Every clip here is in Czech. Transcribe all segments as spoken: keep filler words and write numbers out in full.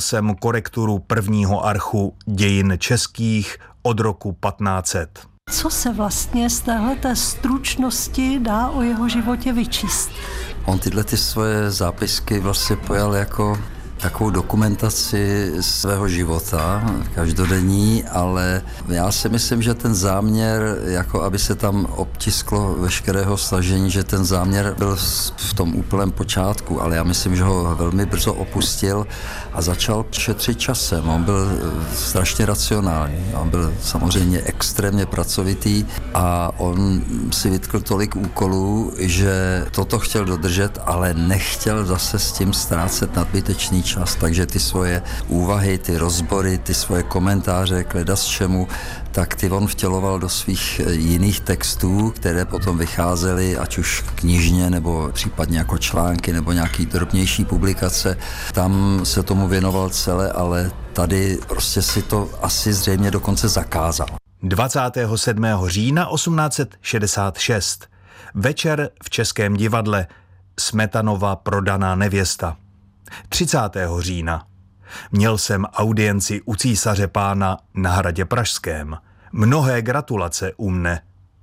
jsem korekturu prvního archu dějin českých od roku patnáct set. Co se vlastně z téhleté stručnosti dá o jeho životě vyčíst? On tyhle ty svoje zápisky vlastně pojal jako takovou dokumentaci svého života, každodenní, ale já si myslím, že ten záměr, jako aby se tam obtisklo veškerého snažení, že ten záměr byl v tom úplném počátku, ale já myslím, že ho velmi brzo opustil a začal šetřit časem. On byl strašně racionální, on byl samozřejmě extrémně pracovitý a on si vytkl tolik úkolů, že toto chtěl dodržet, ale nechtěl zase s tím ztrácet nadbytečný čas, takže ty svoje úvahy, ty rozbory, ty svoje komentáře k ledasčemu, tak ty on vtěloval do svých jiných textů, které potom vycházely, ať už knižně, nebo případně jako články, nebo nějaký drobnější publikace. Tam se tomu věnoval celé, ale tady prostě si to asi zřejmě dokonce zakázal. dvacátého sedmého října osmnáct set šedesát šest. Večer v Českém divadle. Smetanova prodaná nevěsta. třicátého října. Měl jsem audienci u císaře pána na hradě Pražském. Mnohé gratulace u mne.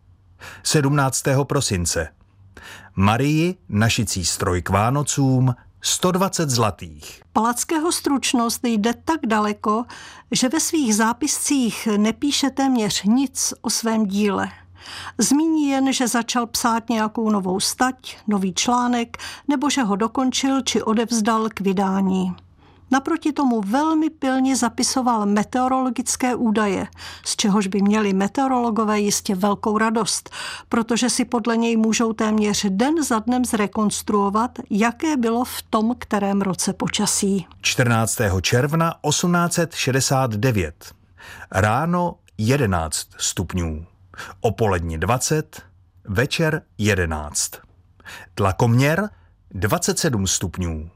sedmnáctého prosince. Marii našicí stroj k Vánocům sto dvacet zlatých. Palackého stručnost jde tak daleko, že ve svých zápiscích nepíše téměř nic o svém díle. Zmíní jen, že začal psát nějakou novou stať, nový článek, nebo že ho dokončil či odevzdal k vydání. Naproti tomu velmi pilně zapisoval meteorologické údaje, z čehož by měli meteorologové jistě velkou radost, protože si podle něj můžou téměř den za dnem zrekonstruovat, jaké bylo v tom kterém roce počasí. čtrnáctého června osmnáct set šedesát devět. Ráno jedenáct stupňů. Opolední dvacet, večer jedenáct. Tlakoměr dvacet sedm stupňů.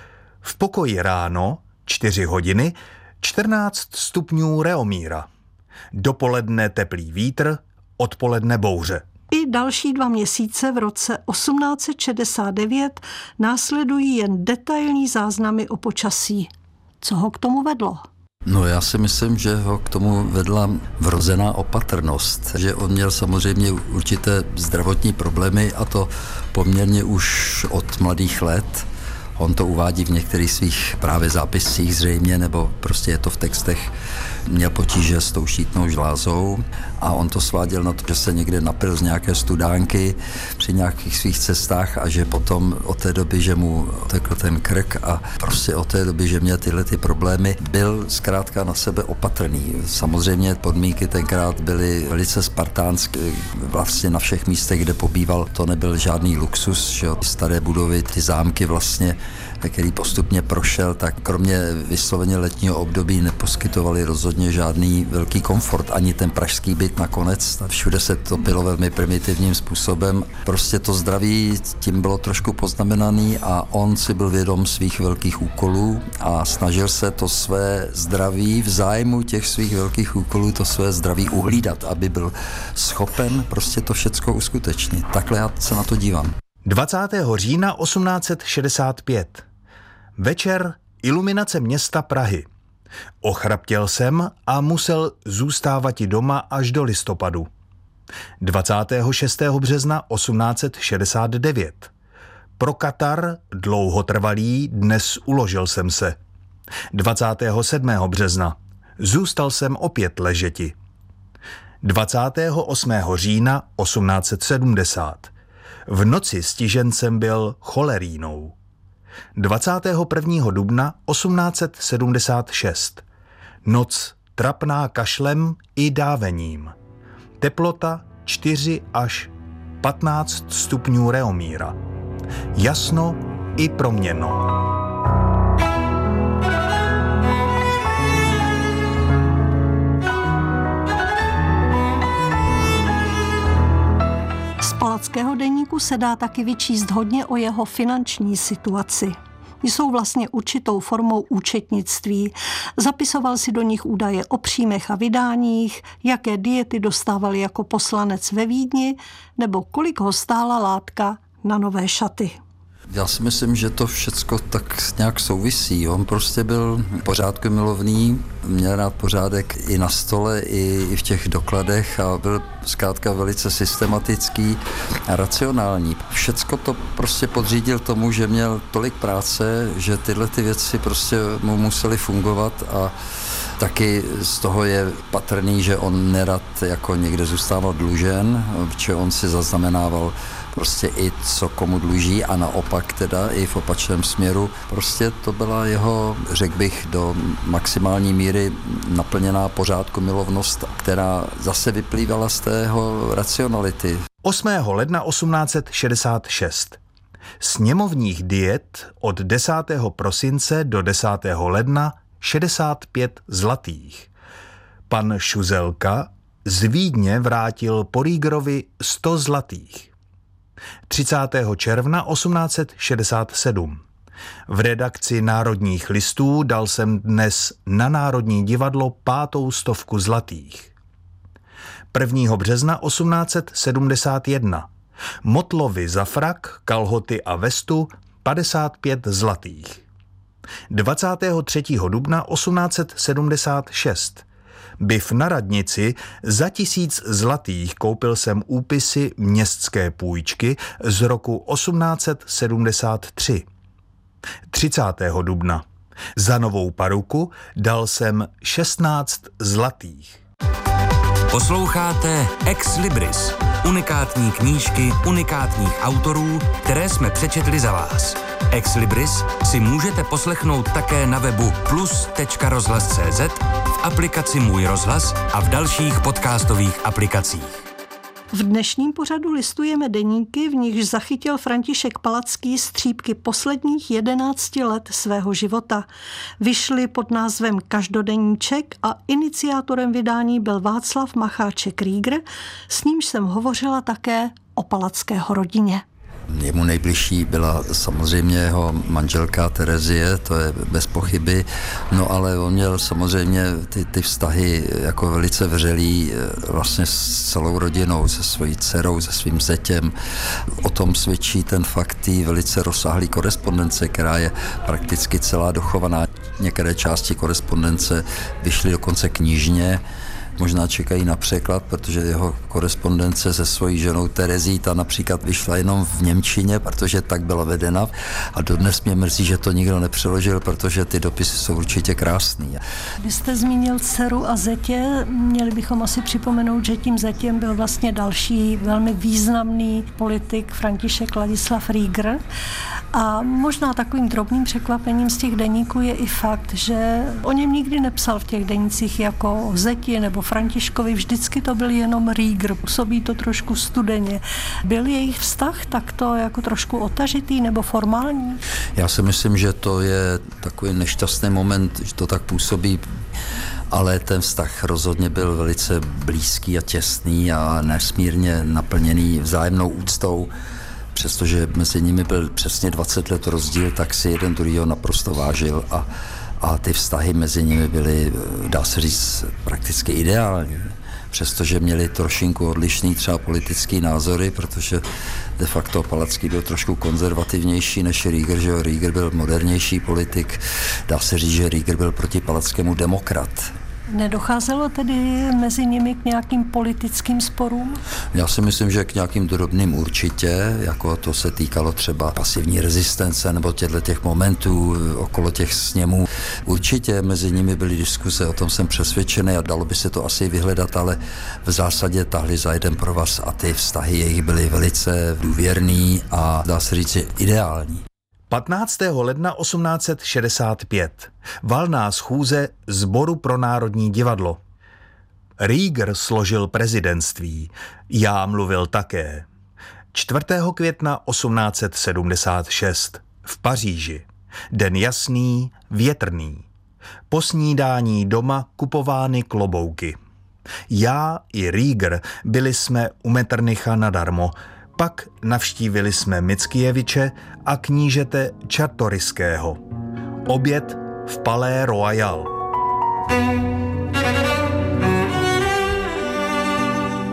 V pokoji ráno čtyři hodiny čtrnáct stupňů Reomíra. Dopoledne teplý vítr, odpoledne bouře. I další dva měsíce v roce osmnáct set šedesát devět následují jen detailní záznamy o počasí. Co ho k tomu vedlo? No já si myslím, že ho k tomu vedla vrozená opatrnost, že on měl samozřejmě určité zdravotní problémy a to poměrně už od mladých let. On to uvádí v některých svých právě zápiscích zřejmě, nebo prostě je to v textech. Měl potíže s tou štítnou žlázou a on to sváděl na to, že se někde napil z nějaké studánky při nějakých svých cestách a že potom od té doby, že mu otekl ten krk a prostě od té doby, že měl tyhle ty problémy, byl zkrátka na sebe opatrný. Samozřejmě podmínky tenkrát byly velice spartánské, vlastně na všech místech, kde pobýval, to nebyl žádný luxus, že jo, staré budovy, ty zámky vlastně, který postupně prošel, tak kromě vysloveně letního období neposkytovali rozhodně žádný velký komfort, ani ten pražský byt nakonec. Všude se topilo velmi primitivním způsobem. Prostě to zdraví tím bylo trošku poznamenaný a on si byl vědom svých velkých úkolů a snažil se to své zdraví v zájmu těch svých velkých úkolů, to své zdraví uhlídat, aby byl schopen prostě to všecko uskutečnit. Takhle já se na to dívám. dvacátého října osmnáct set šedesát pět. Večer iluminace města Prahy. Ochraptěl jsem a musel zůstávat i doma až do listopadu. dvacátého šestého března osmnáct set šedesát devět. Pro Katar dlouhotrvalý dnes uložil jsem se. dvacátého sedmého března. Zůstal jsem opět ležeti. dvacátého osmého října osmnáct set sedmdesát. V noci stižencem byl cholerínou. dvacátého prvního dubna osmnáct set sedmdesát šest. Noc trapná kašlem i dávením. Teplota čtyři až patnáct stupňů Reomíra. Jasno i proměnno. Z Palackého deníku se dá taky vyčíst hodně o jeho finanční situaci. Jsou vlastně určitou formou účetnictví. Zapisoval si do nich údaje o příjmech a vydáních, jaké diety dostával jako poslanec ve Vídni, nebo kolik ho stála látka na nové šaty. Já si myslím, že to všecko tak nějak souvisí. On prostě byl pořádku milovný, měl rád pořádek i na stole, i, i v těch dokladech a byl zkrátka velice systematický a racionální. Všecko to prostě podřídil tomu, že měl tolik práce, že tyhle ty věci prostě mu musely fungovat a taky z toho je patrný, že on nerad jako někde zůstával dlužen, protože on si zaznamenával prostě i co komu dluží a naopak teda i v opačném směru. Prostě to byla jeho, řekl bych, do maximální míry naplněná pořádku milovnost, která zase vyplývala z tého racionality. osmého ledna osmnáct set šedesát šest. Sněmovních diet od desátého prosince do desátého ledna šedesát pět zlatých. Pan Šuzelka z Vídně vrátil po Riegerovi sto zlatých. třicátého června osmnáct set šedesát sedm. V redakci Národních listů dal jsem dnes na Národní divadlo pátou stovku zlatých. prvního března osmnáct set sedmdesát jedna. Motlovi za frak, kalhoty a vestu padesát pět zlatých. dvacátého třetího dubna osmnáct set sedmdesát šest. Byv na radnici, za tisíc zlatých koupil jsem úpisy městské půjčky z roku osmnáct set sedmdesát tři. třicátého dubna. Za novou paruku dal jsem šestnáct zlatých. Posloucháte Ex Libris, unikátní knížky unikátních autorů, které jsme přečetli za vás. Ex Libris si můžete poslechnout také na webu plus tečka rozhlas tečka cé zet, v aplikaci Můj rozhlas a v dalších podcastových aplikacích. V dnešním pořadu listujeme deníky, v nichž zachytil František Palacký střípky posledních jedenácti let svého života. Vyšly pod názvem Každodeníček a iniciátorem vydání byl Václav Macháček Rieger, s nímž jsem hovořila také o Palackého rodině. Jemu nejbližší byla samozřejmě jeho manželka Terezie, to je bez pochyby, no ale on měl samozřejmě ty, ty vztahy jako velice vřelý vlastně s celou rodinou, se svojí dcerou, se svým zetěm. O tom svědčí ten fakt tý velice rozsáhlý korespondence, která je prakticky celá dochovaná. Některé části korespondence vyšly dokonce knižně, možná čekají na překlad, protože jeho korespondence se svojí ženou Terezí, ta například vyšla jenom v němčině, protože tak byla vedena a dodnes mě mrzí, že to nikdo nepřeložil, protože ty dopisy jsou určitě krásný. Vy jste zmínil dceru a zetě, měli bychom asi připomenout, že tím zetěm byl vlastně další velmi významný politik František Ladislav Rieger. A možná takovým drobným překvapením z těch deníků je i fakt, že o něm nikdy nepsal v těch denících jako o zeti nebo Františkovi, vždycky to byl jenom Rieger, působí to trošku studeně. Byl jejich vztah takto jako trošku otažitý nebo formální? Já si myslím, že to je takový nešťastný moment, že to tak působí, ale ten vztah rozhodně byl velice blízký a těsný a nesmírně naplněný vzájemnou úctou. Přestože mezi nimi byl přesně dvacet let rozdíl, tak si jeden druhýho naprosto vážil a, a ty vztahy mezi nimi byly, dá se říct, prakticky ideální. Přestože měli trošinku odlišný třeba politický názory, protože de facto Palacký byl trošku konzervativnější než Rieger, že Rieger byl modernější politik. Dá se říct, že Rieger byl proti Palackému demokrat. Nedocházelo tedy mezi nimi k nějakým politickým sporům? Já si myslím, že k nějakým drobným určitě, jako to se týkalo třeba pasivní rezistence nebo těchto těch momentů okolo těch sněmů. Určitě mezi nimi byly diskuse, o tom jsem přesvědčený a dalo by se to asi vyhledat, ale v zásadě tahli za jeden provaz a ty vztahy jejich byly velice důvěrný a dá se říct ideální. patnáctého ledna osmnáct set šedesát pět. Valná schůze Sboru pro Národní divadlo. Rieger složil prezidentství. Já mluvil také. čtvrtého května osmnáct set sedmdesát šest. V Paříži. Den jasný, větrný. Po snídání doma kupovány klobouky. Já i Rieger byli jsme u Metternicha nadarmo. Pak navštívili jsme Mickieviče a knížete Čartoryského. Oběd v Palais Royal.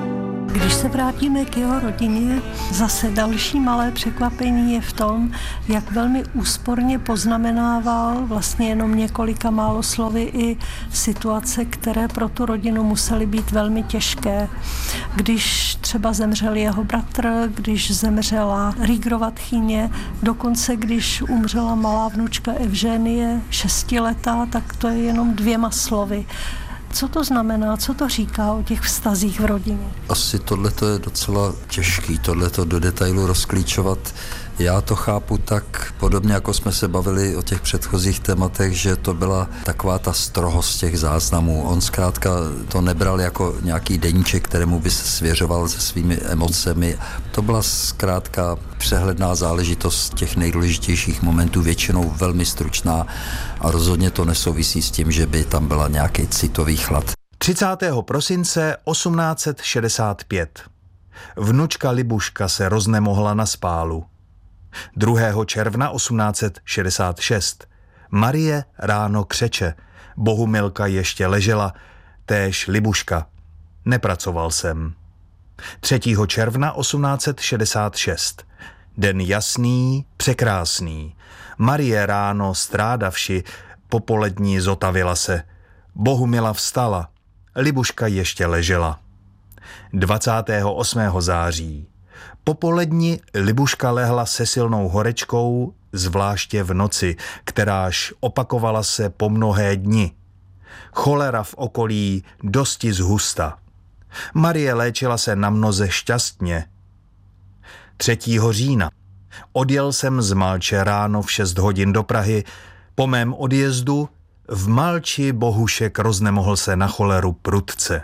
Když se vrátíme k jeho rodině, zase další malé překvapení je v tom, jak velmi úsporně poznamenával vlastně jenom několika málo slovy i situace, které pro tu rodinu musely být velmi těžké. Když třeba zemřel jeho bratr, když zemřela Riegerova tchýně, dokonce když umřela malá vnučka Evženie, šestiletá, tak to je jenom dvěma slovy. Co to znamená, co to říká o těch vztazích v rodině? Asi tohleto je docela těžký, tohleto do detailu rozklíčovat. Já to chápu tak podobně, jako jsme se bavili o těch předchozích tématech, že to byla taková ta strohost těch záznamů. On zkrátka to nebral jako nějaký deníček, kterému by se svěřoval se svými emocemi. To byla zkrátka přehledná záležitost těch nejdůležitějších momentů, většinou velmi stručná a rozhodně to nesouvisí s tím, že by tam byla nějaký citový chlad. třicátého prosince osmnáct set šedesát pět. Vnučka Libuška se roznemohla na spálu. druhého června osmnáct set šedesát šest. Marie ráno křeče. Bohumilka ještě ležela, též Libuška. Nepracoval jsem. třetího června osmnáct set šedesát šest. Den jasný, překrásný. Marie ráno strádavši, popolední zotavila se. Bohumila vstala. Libuška ještě ležela. dvacátého osmého září. Popoledni Libuška lehla se silnou horečkou, zvláště v noci, kteráž opakovala se po mnohé dni. Cholera v okolí dosti zhusta. Marie léčila se na mnoze šťastně. třetího října. Odjel jsem z Malče ráno v šest hodin do Prahy. Po mém odjezdu v Malči Bohušek roznemohl se na choleru prudce.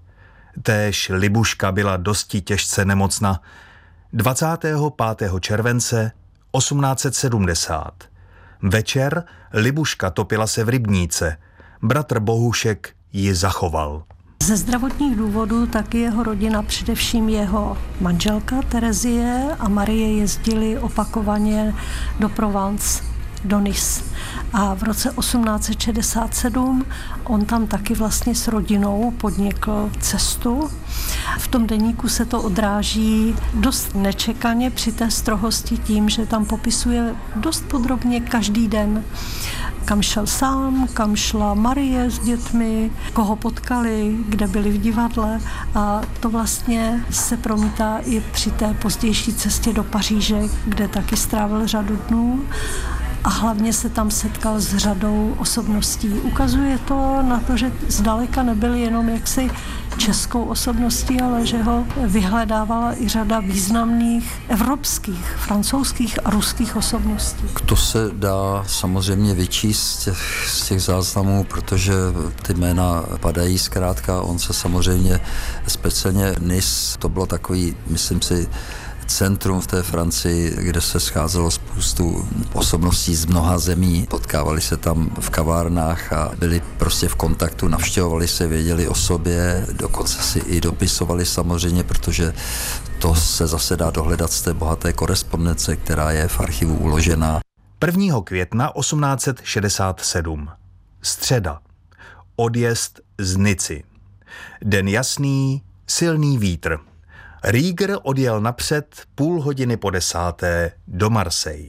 Též Libuška byla dosti těžce nemocná. dvacátého pátého července osmnáct set sedmdesát. Večer Libuška topila se v rybníce. Bratr Bohušek ji zachoval. Ze zdravotních důvodů taky jeho rodina, především jeho manželka Terezie a Marie jezdili opakovaně do Provence, do Nice. A v roce osmnáct set šedesát sedm on tam taky vlastně s rodinou podnikl cestu. V tom deníku se to odráží dost nečekaně při té strohosti tím, že tam popisuje dost podrobně každý den, kam šel sám, kam šla Marie s dětmi, koho potkali, kde byli v divadle, a to vlastně se promítá i při té pozdější cestě do Paříže, kde taky strávil řadu dnů. A hlavně se tam setkal s řadou osobností. Ukazuje to na to, že zdaleka nebyl jenom jaksi českou osobností, ale že ho vyhledávala i řada významných evropských, francouzských a ruských osobností. To se dá samozřejmě vyčíst z těch, z těch záznamů, protože ty jména padají zkrátka. On se samozřejmě speciálně Nice, to bylo takový, myslím si, centrum v té Francii, kde se scházelo spoustu osobností z mnoha zemí. Potkávali se tam v kavárnách a byli prostě v kontaktu, navštěvovali se, věděli o sobě, dokonce si i dopisovali samozřejmě, protože to se zase dá dohledat z té bohaté korespondence, která je v archivu uložená. prvního května osmnáct set šedesát sedm. Středa. Odjezd z Nici. Den jasný, silný vítr. Rieger odjel napřed půl hodiny po desáté do Marseille.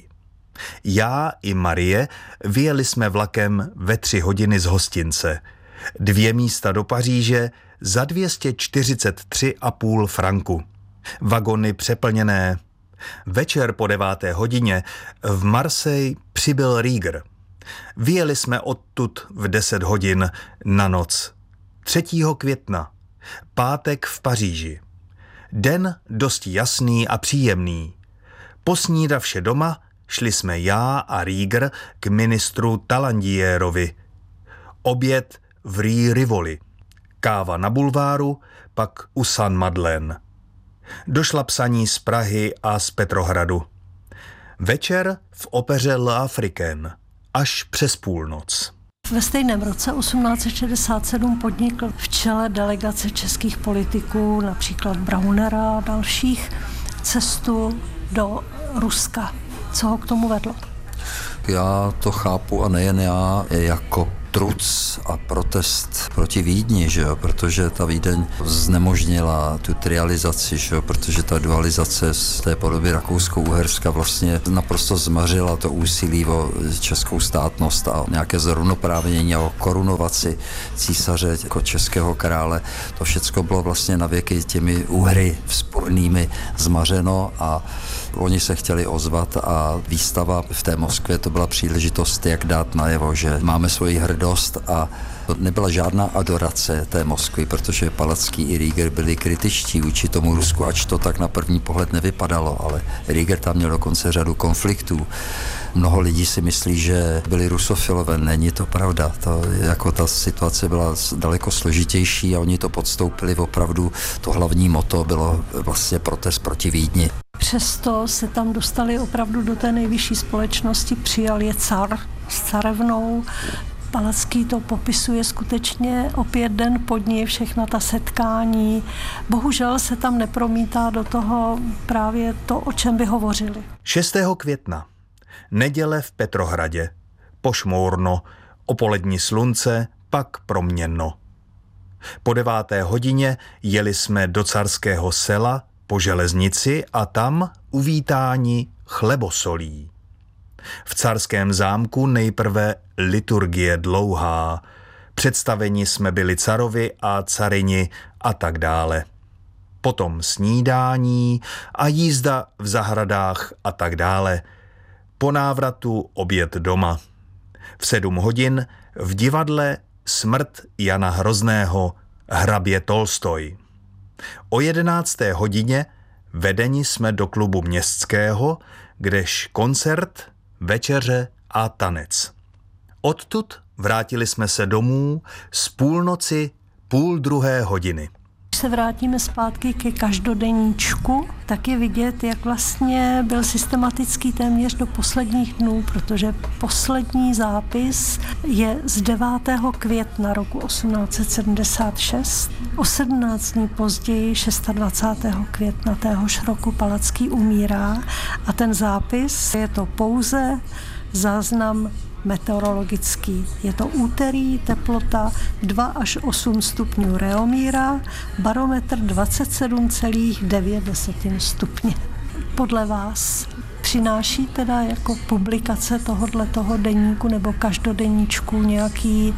Já i Marie vyjeli jsme vlakem ve tři hodiny z hostince. Dvě místa do Paříže za dvě stě čtyřicet tři a půl franku. Vagony přeplněné. Večer po deváté hodině v Marseille přibyl Rieger. Vyjeli jsme odtud v deset hodin na noc. třetího května. Pátek v Paříži. Den dosti jasný a příjemný. Posnídavše doma šli jsme já a Rieger k ministru Talandierovi. Oběd v Rue Rivoli. Káva na bulváru, pak u Saint Madeleine. Došla psaní z Prahy a z Petrohradu. Večer v opeře L'Africaine až přes půlnoc. Ve stejném roce osmnáct set šedesát sedm podnikl v čele delegace českých politiků, například Braunera a dalších, cestu do Ruska. Co ho k tomu vedlo? Já to chápu, a nejen já, jako truc a protest proti Vídni, že jo? Protože ta Vídeň znemožnila tu trializaci, že jo? Protože ta dualizace z té podoby Rakousko-Uherska vlastně naprosto zmařila to úsilí o českou státnost a nějaké zrovnoprávnění a o korunovaci císaře jako českého krále. To všecko bylo vlastně na věky těmi Uhry vzpůrnými zmařeno a oni se chtěli ozvat a výstava v té Moskvě to byla příležitost, jak dát najevo, že máme svoji hrdost a to nebyla žádná adorace té Moskvy, protože Palacký i Rieger byli kritičtí vůči tomu Rusku, ač to tak na první pohled nevypadalo, ale Rieger tam měl dokonce řadu konfliktů. Mnoho lidí si myslí, že byli rusofilové, není to pravda. To, jako ta situace byla daleko složitější a oni to podstoupili opravdu. To hlavní motto bylo vlastně protest proti Vídni. Přesto se tam dostali opravdu do té nejvyšší společnosti, přijal je car s carevnou. Palacký to popisuje skutečně opět den po dní, všechna ta setkání. Bohužel se tam nepromítá do toho právě to, o čem by hovořili. šestého května. Neděle v Petrohradě. Pošmourno, o polední slunce, pak proměnno. Po deváté hodině jeli jsme do Carského Sela po železnici a tam uvítání chlebosolí. V Carském zámku nejprve liturgie dlouhá, představeni jsme byli carovi a carini a tak dále. Potom snídání a jízda v zahradách a tak dále. Po návratu oběd doma. V sedm hodin v divadle Smrt Jana Hrozného, hrabě Tolstoj. O jedenácté hodině vedeni jsme do klubu městského, kdež koncert, večeře a tanec. Odtud vrátili jsme se domů z půlnoci půl druhé hodiny. Když se vrátíme zpátky ke každodenníčku, tak je vidět, jak vlastně byl systematický téměř do posledních dnů, protože poslední zápis je z devátého května roku osmnáct set sedmdesát šest. O sedmnáct dní později, dvacátého šestého května téhož roku, Palacký umírá a ten zápis je to pouze záznam meteorologický. Je to úterý, teplota dva až osm stupňů Reomíra, barometr dvacet sedm celá devět stupně. Podle vás přináší teda jako publikace tohoto deníku nebo každodenníčku nějaký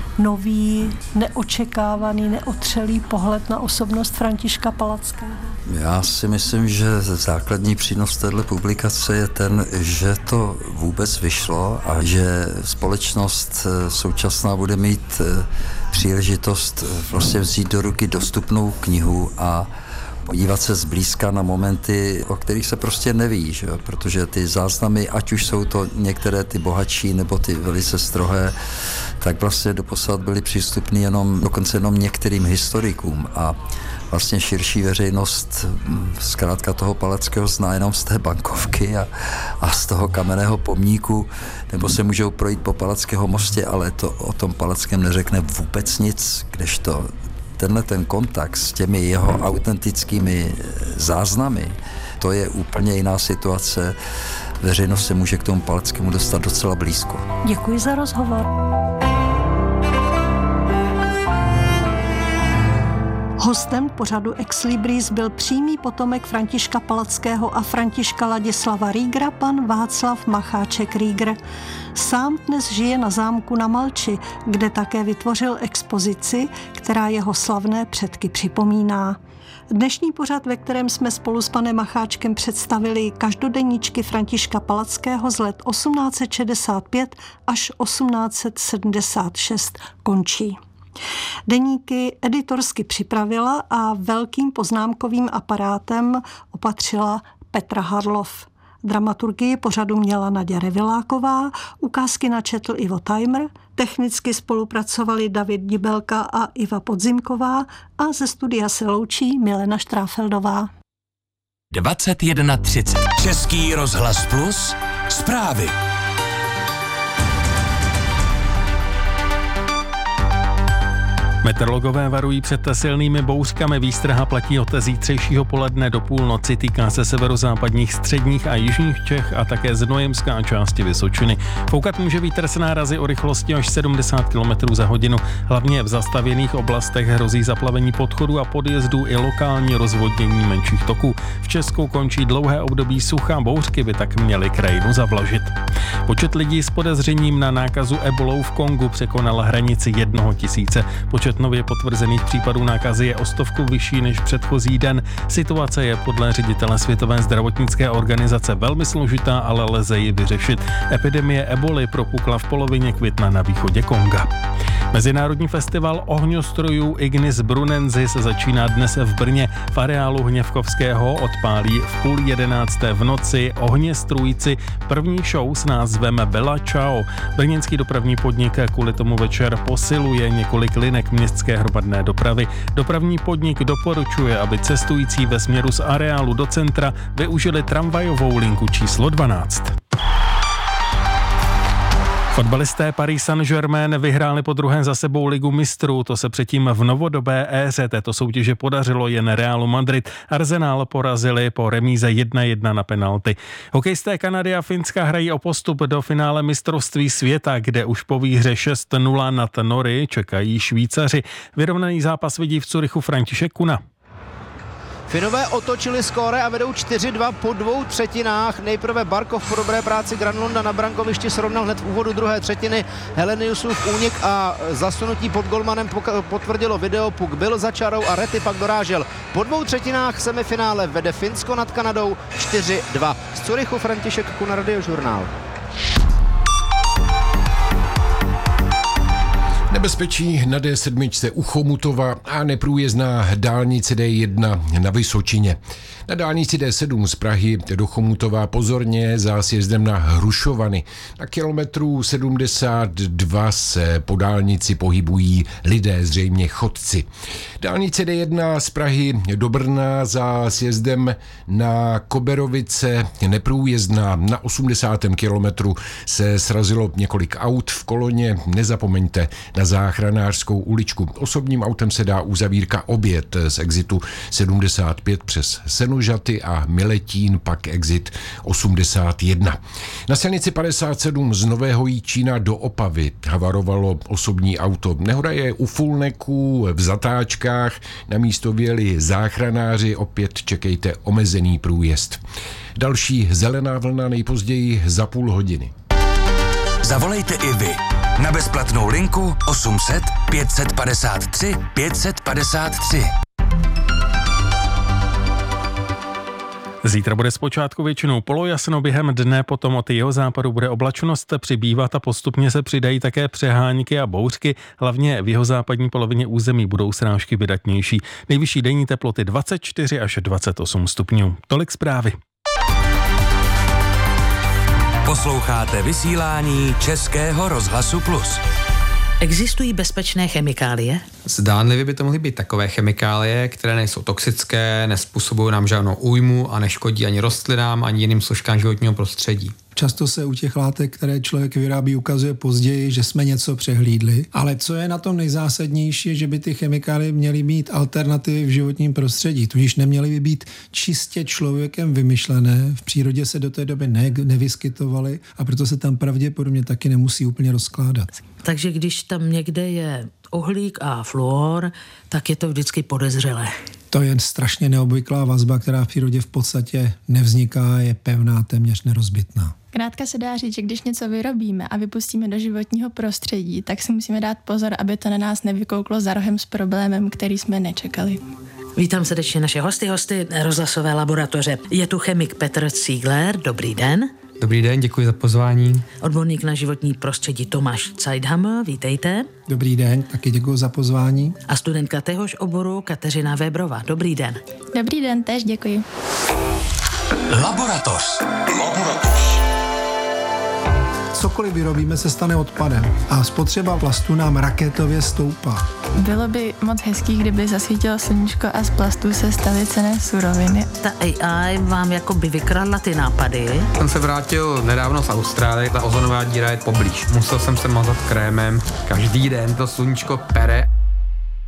nový, neočekávaný, neotřelý pohled na osobnost Františka Palackého? Já si myslím, že základní přínos téhle publikace je ten, že to vůbec vyšlo a že společnost současná bude mít příležitost vlastně vzít do ruky dostupnou knihu a podívat se zblízka na momenty, o kterých se prostě neví, že? Protože ty záznamy, ať už jsou to některé ty bohatší nebo ty velice strohé, tak vlastně doposud byly přístupné jenom, dokonce jenom některým historikům a vlastně širší veřejnost zkrátka toho Palackého zná jenom z té bankovky a, a z toho kamenného pomníku, nebo se můžou projít po Palackého mostě, ale to o tom Palackém neřekne vůbec nic, kdežto tenhle ten kontakt s těmi jeho autentickými záznamy, to je úplně jiná situace. Veřejnost se může k tomu Palackému dostat docela blízko. Děkuji za rozhovor. Hostem pořadu Ex Libris byl přímý potomek Františka Palackého a Františka Ladislava Riegera, pan Václav Macháček Rieger. Sám dnes žije na zámku na Malči, kde také vytvořil expozici, která jeho slavné předky připomíná. Dnešní pořad, ve kterém jsme spolu s panem Macháčkem představili každodenníčky Františka Palackého z let osmnáct set šedesát pět až osmnáct set sedmdesát šest, končí. Deníky editorsky připravila a velkým poznámkovým aparátem opatřila Petra Harlov. Dramaturgii pořadu měla Naděja Reviláková, ukázky načetl Ivo Tajmr, technicky spolupracovali David Dibelka a Iva Podzimková a ze studia se loučí Milena Štráfeldová. dvacet jedna třicet. Český rozhlas Plus. Zprávy. Meteorologové varují před silnými bouřkami. Výstraha platí od zítřejšího poledne do půlnoci. Týká se severozápadních, středních a jižních Čech a také Znojemska a části Vysočiny. Foukat může vítr s nárazy o rychlosti až sedmdesát kilometrů za hodinu. Hlavně v zastavěných oblastech hrozí zaplavení podchodů a podjezdů i lokální rozvodnění menších toků. V Česku končí dlouhé období sucha, bouřky by tak měly krajinu zavlažit. Počet lidí s podezřením na nákazu ebolou v Kongu překonal hranici jednoho tisíce. Počet nově potvrzených případů nákazy je o stovku vyšší než předchozí den. Situace je podle ředitele Světové zdravotnické organizace velmi složitá, ale lze ji vyřešit. Epidemie eboli propukla v polovině května na východě Konga. Mezinárodní festival ohňostrojů Ignis Brunensis začíná dnes v Brně. V areálu Hněvkovského odpálí v půl jedenácté v noci ohněstrůjci první show s názvem Bella Ciao. Brněnský dopravní podnik kvůli tomu večer posiluje několik linek městské hromadné dopravy. Dopravní podnik doporučuje, aby cestující ve směru z areálu do centra využili tramvajovou linku číslo dvanáct. Fotbalisté Paris Saint-Germain vyhráli po druhé za sebou Ligu mistrů, to se předtím v novodobé éře této soutěže podařilo jen Realu Madrid. Arsenal porazili po remíze jedna jedna na penalty. Hokejisté Kanady a Finska hrají o postup do finále mistrovství světa, kde už po výhře šest nula nad Nory čekají Švýcaři. Vyrovnaný zápas vidí v Curychu František Kuna. Finové otočili skóre a vedou čtyři dva po dvou třetinách. Nejprve Barkov po dobré práci Granlunda na brankovišti srovnal hned v úvodu druhé třetiny. Heleniusův únik a zasunutí pod golmanem potvrdilo video. Puk byl za čarou a Rety pak dorážel. Po dvou třetinách semifinále vede Finsko nad Kanadou čtyři dva. Z Curychu František Kuna, Radiožurnál. Nebezpečí na D sedm u Chomutova a neprůjezdná dálnice D jedna na Vysočině. Na dálnici D sedm z Prahy do Chomutova pozorně za sjezdem na Hrušovany. Na kilometru sedmdesát dva se po dálnici pohybují lidé, zřejmě chodci. Dálnice D jedna z Prahy do Brna za sjezdem na Koberovice neprůjezdná. Na osmdesátém kilometru se srazilo několik aut v koloně. Nezapomeňte na Záchranářskou uličku. Osobním autem se dá uzavírka obět z exitu sedmdesát pět přes Senožaty a Miletín, pak exit osmdesát jedna. Na silnici padesát sedm z Nového Jičína do Opavy havarovalo osobní auto. Nehoda je u Fulneku v zatáčkách. Na místo vyjeli záchranáři, opět čekejte omezený průjezd. Další zelená vlna nejpozději za půl hodiny. Zavolejte i vy na bezplatnou linku osm set pět set padesát tři pět set padesát tři. Zítra bude zpočátku většinou polojasno, během dne potom od jeho západu bude oblačnost přibývat a postupně se přidají také přehánky a bouřky. Hlavně v jeho západní polovině území budou srážky vydatnější. Nejvyšší denní teploty dvacet čtyři až dvacet osm stupňů. Tolik zprávy. Posloucháte vysílání Českého rozhlasu Plus. Existují bezpečné chemikálie? Zdánlivě by to mohly být takové chemikálie, které nejsou toxické, nezpůsobují nám žádnou újmu a neškodí ani rostlinám, ani jiným složkám životního prostředí. Často se u těch látek, které člověk vyrábí, ukazuje později, že jsme něco přehlídli. Ale co je na tom nejzásadnější, že by ty chemikálie měly mít alternativy v životním prostředí, tudíž neměly by být čistě člověkem vymyšlené. V přírodě se do té doby ne- nevyskytovaly a proto se tam pravděpodobně taky nemusí úplně rozkládat. Takže když tam někde je uhlík a fluor, tak je to vždycky podezřelé. To je strašně neobvyklá vazba, která v přírodě v podstatě nevzniká, je pevná, téměř nerozbitná. Zkrátka se dá říct, že když něco vyrobíme a vypustíme do životního prostředí, tak si musíme dát pozor, aby to na nás nevykouklo za rohem s problémem, který jsme nečekali. Vítám srdečně naše hosty, hosty rozhlasové laboratoře. Je tu chemik Petr Ziegler, dobrý den. Dobrý den, děkuji za pozvání. Odborník na životní prostředí Tomáš Zeidhammer, vítejte. Dobrý den, taky děkuji za pozvání. A studentka téhož oboru Kateřina Vébrová, dobrý den. Dobrý den, též děkuji. Laboratoř. Laboratoř. Cokoliv vyrobíme, se stane odpadem a spotřeba plastu nám raketově stoupá. Bylo by moc hezký, kdyby zasvítilo sluníčko a z plastů se staly cenné suroviny. Ta A I vám jako by vykradla ty nápady. Jsem se vrátil nedávno z Austrálie, ta ozonová díra je poblíž. Musel jsem se mazat krémem, každý den to sluníčko pere.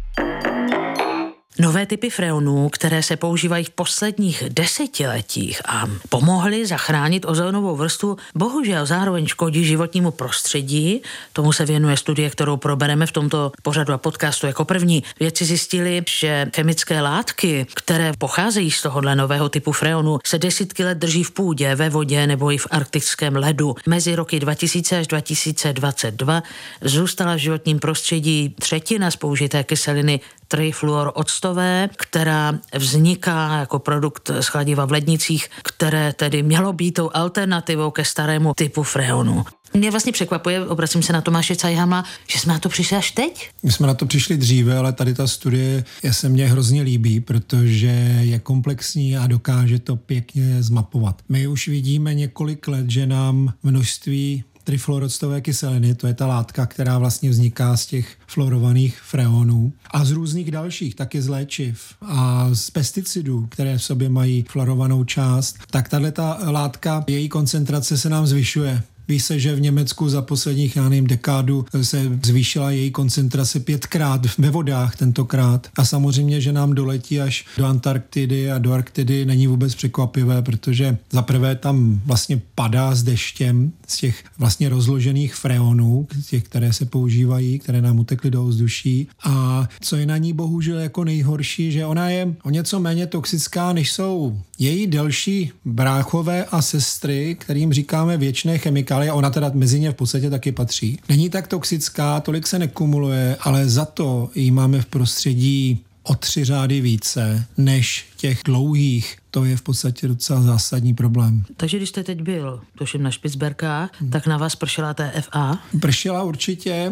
Nové typy freonů, které se používají v posledních desetiletích a pomohly zachránit ozonovou vrstvu, bohužel zároveň škodí životnímu prostředí. Tomu se věnuje studie, kterou probereme v tomto pořadu a podcastu jako první. Vědci zjistili, že chemické látky, které pocházejí z tohohle nového typu freonu, se desítky let drží v půdě, ve vodě nebo i v arktickém ledu. Mezi roky dva tisíce až dva tisíce dvacet dva zůstala v životním prostředí třetina z použité kyseliny trifluoroctové, která vzniká jako produkt z chladiva v lednicích, které tedy mělo být tou alternativou ke starému typu freonu. Mě vlastně překvapuje, obracím se na Tomáše Cajhamla, že jsme na to přišli až teď? My jsme na to přišli dříve, ale tady ta studie se mně hrozně líbí, protože je komplexní a dokáže to pěkně zmapovat. My už vidíme několik let, že nám množství trifluoroctové kyseliny, to je ta látka, která vlastně vzniká z těch fluorovaných freonů a z různých dalších, taky z léčiv a z pesticidů, které v sobě mají fluorovanou část, tak tato látka, její koncentrace se nám zvyšuje. Ví se, že v Německu za posledních, já nevím, dekádu se zvýšila její koncentrace pětkrát ve vodách tentokrát. A samozřejmě, že nám doletí až do Antarktidy a do Arktidy není vůbec překvapivé, protože za prvé tam vlastně padá s deštěm z těch vlastně rozložených freonů, těch, které se používají, které nám utekly do ovzduší. A co je na ní bohužel jako nejhorší, že ona je o něco méně toxická, než jsou její další bráchové a sestry, kterým říkáme věčné chemikálie. A ona teda mezi ně v podstatě taky patří. Není tak toxická, tolik se nekumuluje, ale za to ji máme v prostředí o tři řády více než těch dlouhých. To je v podstatě docela zásadní problém. Takže když jste teď byl, tuším na Špicberkách, hmm. tak na vás pršela T F A? Pršela určitě,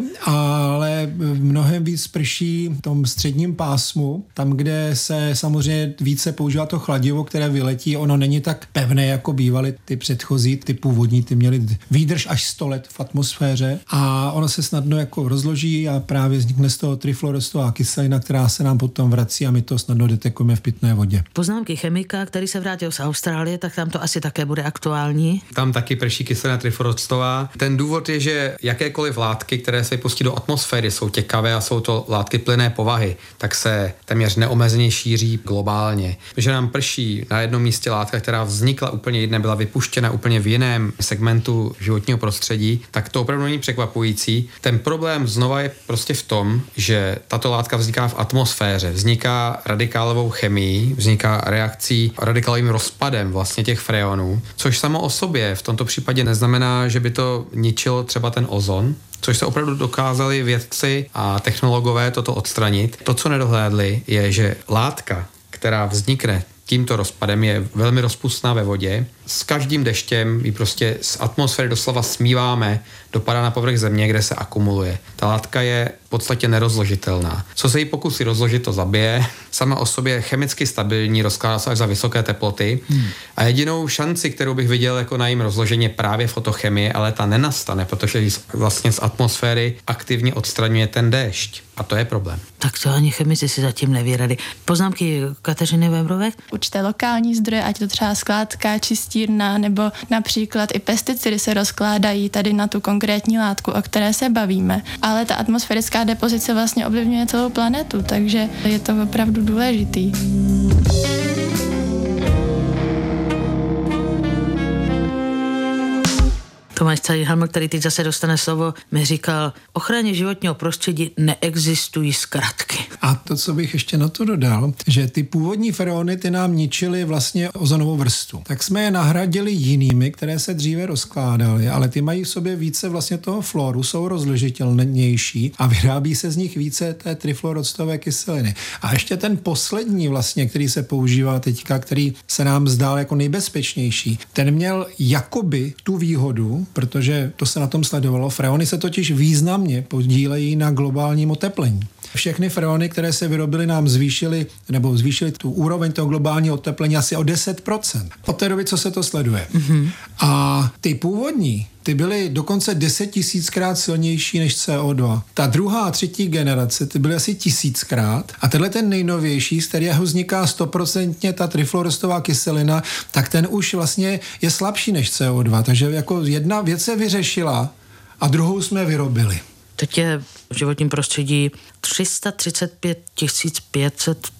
ale mnohem víc prší v tom středním pásmu, tam, kde se samozřejmě více používá to chladivo, které vyletí. Ono není tak pevné, jako bývaly ty předchozí, ty původní, ty měly výdrž až sto let v atmosféře a ono se snadno jako rozloží a právě vznikne z toho trifluoroctová kyselina, která se nám potom vrací a my to snadno detekujeme v pitné vodě. Poznámky chemika, který se vrátil z Austrálie, tak tam to asi také bude aktuální. Tam taky prší kyselina trifluoroctová. Ten důvod je, že jakékoliv látky, které se pustí do atmosféry, jsou těkavé a jsou to látky plynné povahy, tak se téměř neomezeně šíří globálně. Že nám prší na jednom místě látka, která vznikla úplně jiné, byla vypuštěna úplně v jiném segmentu životního prostředí, tak to opravdu není překvapující. Ten problém znova je prostě v tom, že tato látka vzniká v atmosféře, vzniká radikálovou chemií, vzniká reakcí radikálovým rozpadem vlastně těch freonů, což samo o sobě v tomto případě neznamená, že by to ničilo třeba ten ozon, což se opravdu dokázali vědci a technologové toto odstranit. To, co nedohlédli, je, že látka, která vznikne tímto rozpadem, je velmi rozpustná ve vodě. S každým deštěm ji prostě z atmosféry doslova smíváme, dopadá na povrch země, kde se akumuluje. Ta látka je v podstatě nerozložitelná. Co se jí pokusí rozložit, to zabije. Sama o sobě je chemicky stabilní, rozkládá se až za vysoké teploty. Hmm. A jedinou šanci, kterou bych viděl jako na jejím rozložení, je právě fotochemie, ale ta nenastane, protože ji vlastně z atmosféry aktivně odstraňuje ten déšť. A to je problém. Tak to ani chemici si zatím nevyrali. Poznámky Kateřiny Weberové? Určité lokální zdroje, ať to třeba skládka, čistírna, nebo například i pesticidy se rozkládají tady na tu konkrétní látku, o které se bavíme. Ale ta atmosférická depozice vlastně ovlivňuje celou planetu, takže je to opravdu důležitý. Tomáš Cajhaml, který teď zase dostane slovo, mi říkal, ochraně životního prostředí neexistují zkratky. A to, co bych ještě na to dodal, že ty původní freony, ty nám ničily vlastně ozonovou vrstvu. Tak jsme je nahradili jinými, které se dříve rozkládaly, ale ty mají v sobě více vlastně toho fluoru, jsou rozložitelnější a vyrábí se z nich více té trifluoroctové kyseliny. A ještě ten poslední vlastně, který se používá teďka, který se nám zdál jako nejbezpečnější, ten měl jakoby tu výhodu, protože to se na tom sledovalo. Freony se totiž významně podílejí na globálním oteplení. Všechny freony, které se vyrobily, nám zvýšily, nebo zvýšily tu úroveň toho globálního oteplení asi o deset procent. Od té doby, co se to sleduje. Mm-hmm. A ty původní, ty byly dokonce deset tisíckrát silnější než C O dva. Ta druhá a třetí generace, ty byly asi tisíckrát. A tenhle ten nejnovější, z kterého vzniká stoprocentně ta trifluoroctová kyselina, tak ten už vlastně je slabší než C O dva. Takže jako jedna věc se vyřešila a druhou jsme vyrobili. Teď je v životním prostředí tři sta třicet pět tisíc pět set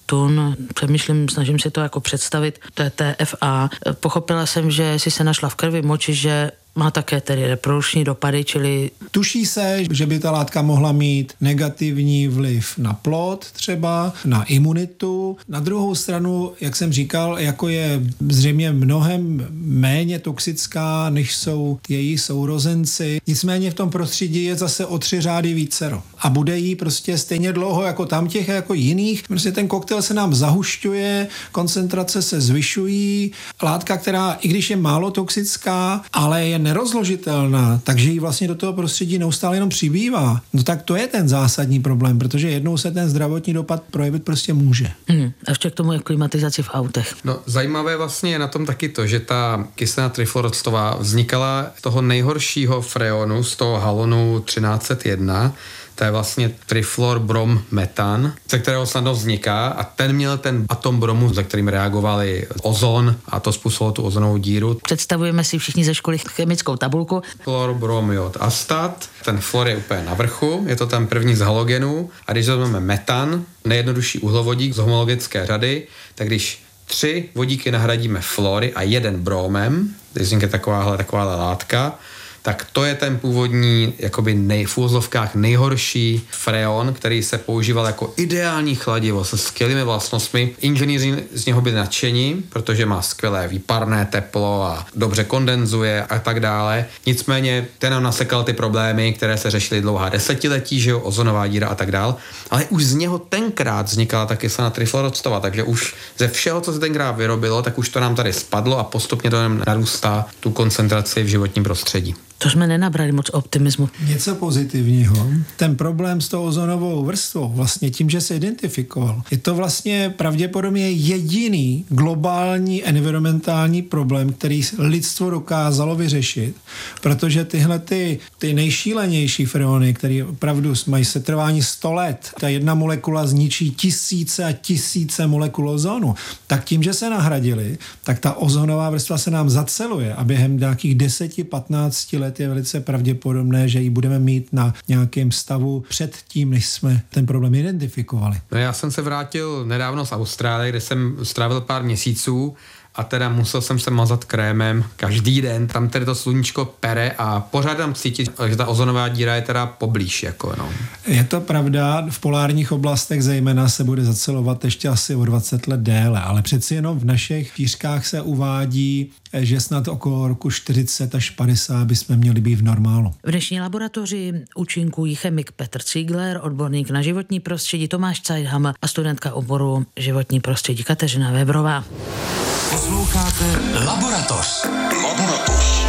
tun, přemýšlím, snažím si to jako představit, to je T F A. Pochopila jsem, že si se našla v krvi moči, že má také tedy reprodukční dopady, čili... Tuší se, že by ta látka mohla mít negativní vliv na plod třeba, na imunitu. Na druhou stranu, jak jsem říkal, jako je zřejmě mnohem méně toxická, než jsou její sourozenci. Nicméně v tom prostředí je zase o tři řády vícero. A bude jí prostě stejně dlouho jako tamtěch, jako jiných. Prostě ten koktejl se nám zahušťuje, koncentrace se zvyšují. Látka, která, i když je málo toxická, ale je nerozložitelná, takže jí vlastně do toho prostředí neustále jenom přibývá. No tak to je ten zásadní problém, protože jednou se ten zdravotní dopad projevit prostě může. Hmm. A ještě k tomu je klimatizaci v autech. No zajímavé vlastně je na tom taky to, že ta kyselina trifluoroctová vznikala z toho nejhoršího freonu, z toho halonu třináct set jedna, to je vlastně trifluorbrom-metan, ze kterého snadno vzniká a ten měl ten atom bromu, za kterým reagovali ozon a to způsobilo tu ozonovou díru. Představujeme si všichni ze školy chemickou tabulku. Fluor, brom, jod, astat. Ten fluor je úplně na vrchu, je to ten první z halogenů a když vezmeme metan, nejjednodušší uhlovodík z homologické řady, tak když tři vodíky nahradíme fluory a jeden bromem, když vznikne takováhle, takováhle látka, tak to je ten původní, jakoby nej, v úzovkách nejhorší freon, který se používal jako ideální chladivo se skvělými vlastnostmi. Inženýři z něho byli nadšení, protože má skvělé výparné teplo a dobře kondenzuje a tak dále. Nicméně ten nám nasekal ty problémy, které se řešily dlouhá desetiletí, že jo, ozonová díra a tak dále. Ale už z něho tenkrát vznikala ta kyselina trifluoroctová, takže už ze všeho, co se tenkrát vyrobilo, tak už to nám tady spadlo a postupně to nám narůstá tu koncentraci v životním prostředí. To jsme nenabrali moc optimismu. Něco pozitivního. Ten problém s tou ozonovou vrstvou, vlastně tím, že se identifikoval, je to vlastně pravděpodobně jediný globální environmentální problém, který lidstvo dokázalo vyřešit, protože tyhle ty, ty nejšílenější freony, které opravdu mají setrvání sto let, ta jedna molekula zničí tisíce a tisíce molekul ozonu, tak tím, že se nahradili, tak ta ozonová vrstva se nám zaceluje a během nějakých deset patnáct let je velice pravděpodobné, že ji budeme mít na nějakém stavu před tím, než jsme ten problém identifikovali. No já jsem se vrátil nedávno z Austrálie, kde jsem strávil pár měsíců a teda musel jsem se mazat krémem každý den. Tam tedy to sluníčko pere a pořád tam cítit, že ta ozonová díra je teda poblíž. Jako, no. Je to pravda, v polárních oblastech zejména se bude zacelovat ještě asi o dvacet let déle, ale přeci jenom v našich šířkách se uvádí, že snad okolo roku čtyřicet až padesát bychom měli být v normálu. V dnešní laboratoři účinkují chemik Petr Ziegler, odborník na životní prostředí Tomáš Cajtham a studentka oboru životní prostředí Kateřina Webrová. Posloucháte Laboratoř. Laboratoř.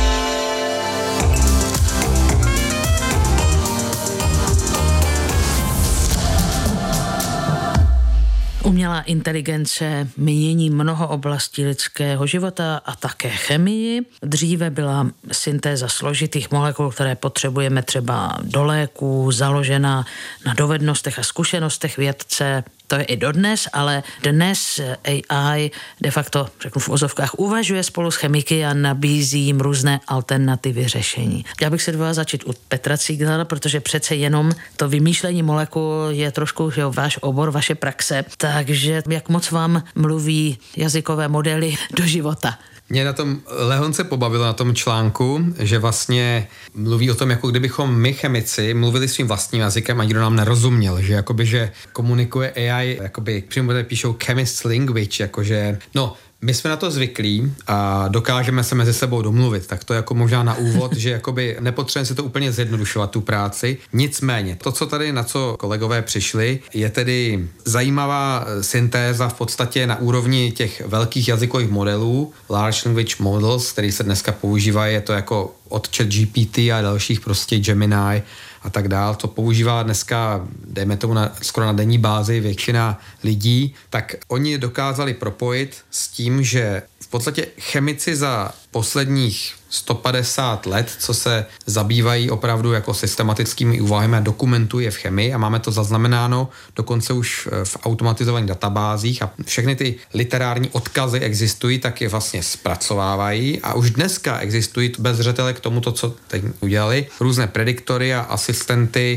Umělá inteligence mění mnoho oblastí lidského života a také chemii. Dříve byla syntéza složitých molekul, které potřebujeme třeba do léků, založena na dovednostech a zkušenostech vědce. To je i dodnes, ale dnes A I de facto, řeknu v ozovkách, uvažuje spolu s chemiky a nabízí jim různé alternativy řešení. Já bych se dovolila začít u Petra Zieglera, protože přece jenom to vymýšlení molekul je trošku že jo, váš obor, vaše praxe. Takže jak moc vám mluví jazykové modely do života? Mě na tom lehonce pobavilo na tom článku, že vlastně mluví o tom, jako kdybychom my chemici mluvili svým vlastním jazykem a nikdo nám nerozuměl, že jakoby, že komunikuje A I, jakoby přímo tady píšou chemist language, jakože, no, my jsme na to zvyklí a dokážeme se mezi sebou domluvit, tak to je jako možná na úvod, že jakoby nepotřebujeme si to úplně zjednodušovat tu práci. Nicméně, to, co tady na co kolegové přišli, je tedy zajímavá syntéza v podstatě na úrovni těch velkých jazykových modelů, large language models, který se dneska používají, je to jako od ChatGPT a dalších prostě Gemini a tak dál, to používá dneska, dejme tomu na, skoro na denní bázi většina lidí, tak oni dokázali propojit s tím, že v podstatě chemici za posledních sto padesát let, co se zabývají opravdu jako systematickými úvahami a dokumentují je v chemii a máme to zaznamenáno dokonce už v automatizovaných databázích a všechny ty literární odkazy existují, tak je vlastně zpracovávají a už dneska existují bez zřetele k tomuto, co teď udělali, různé prediktory a asistenty,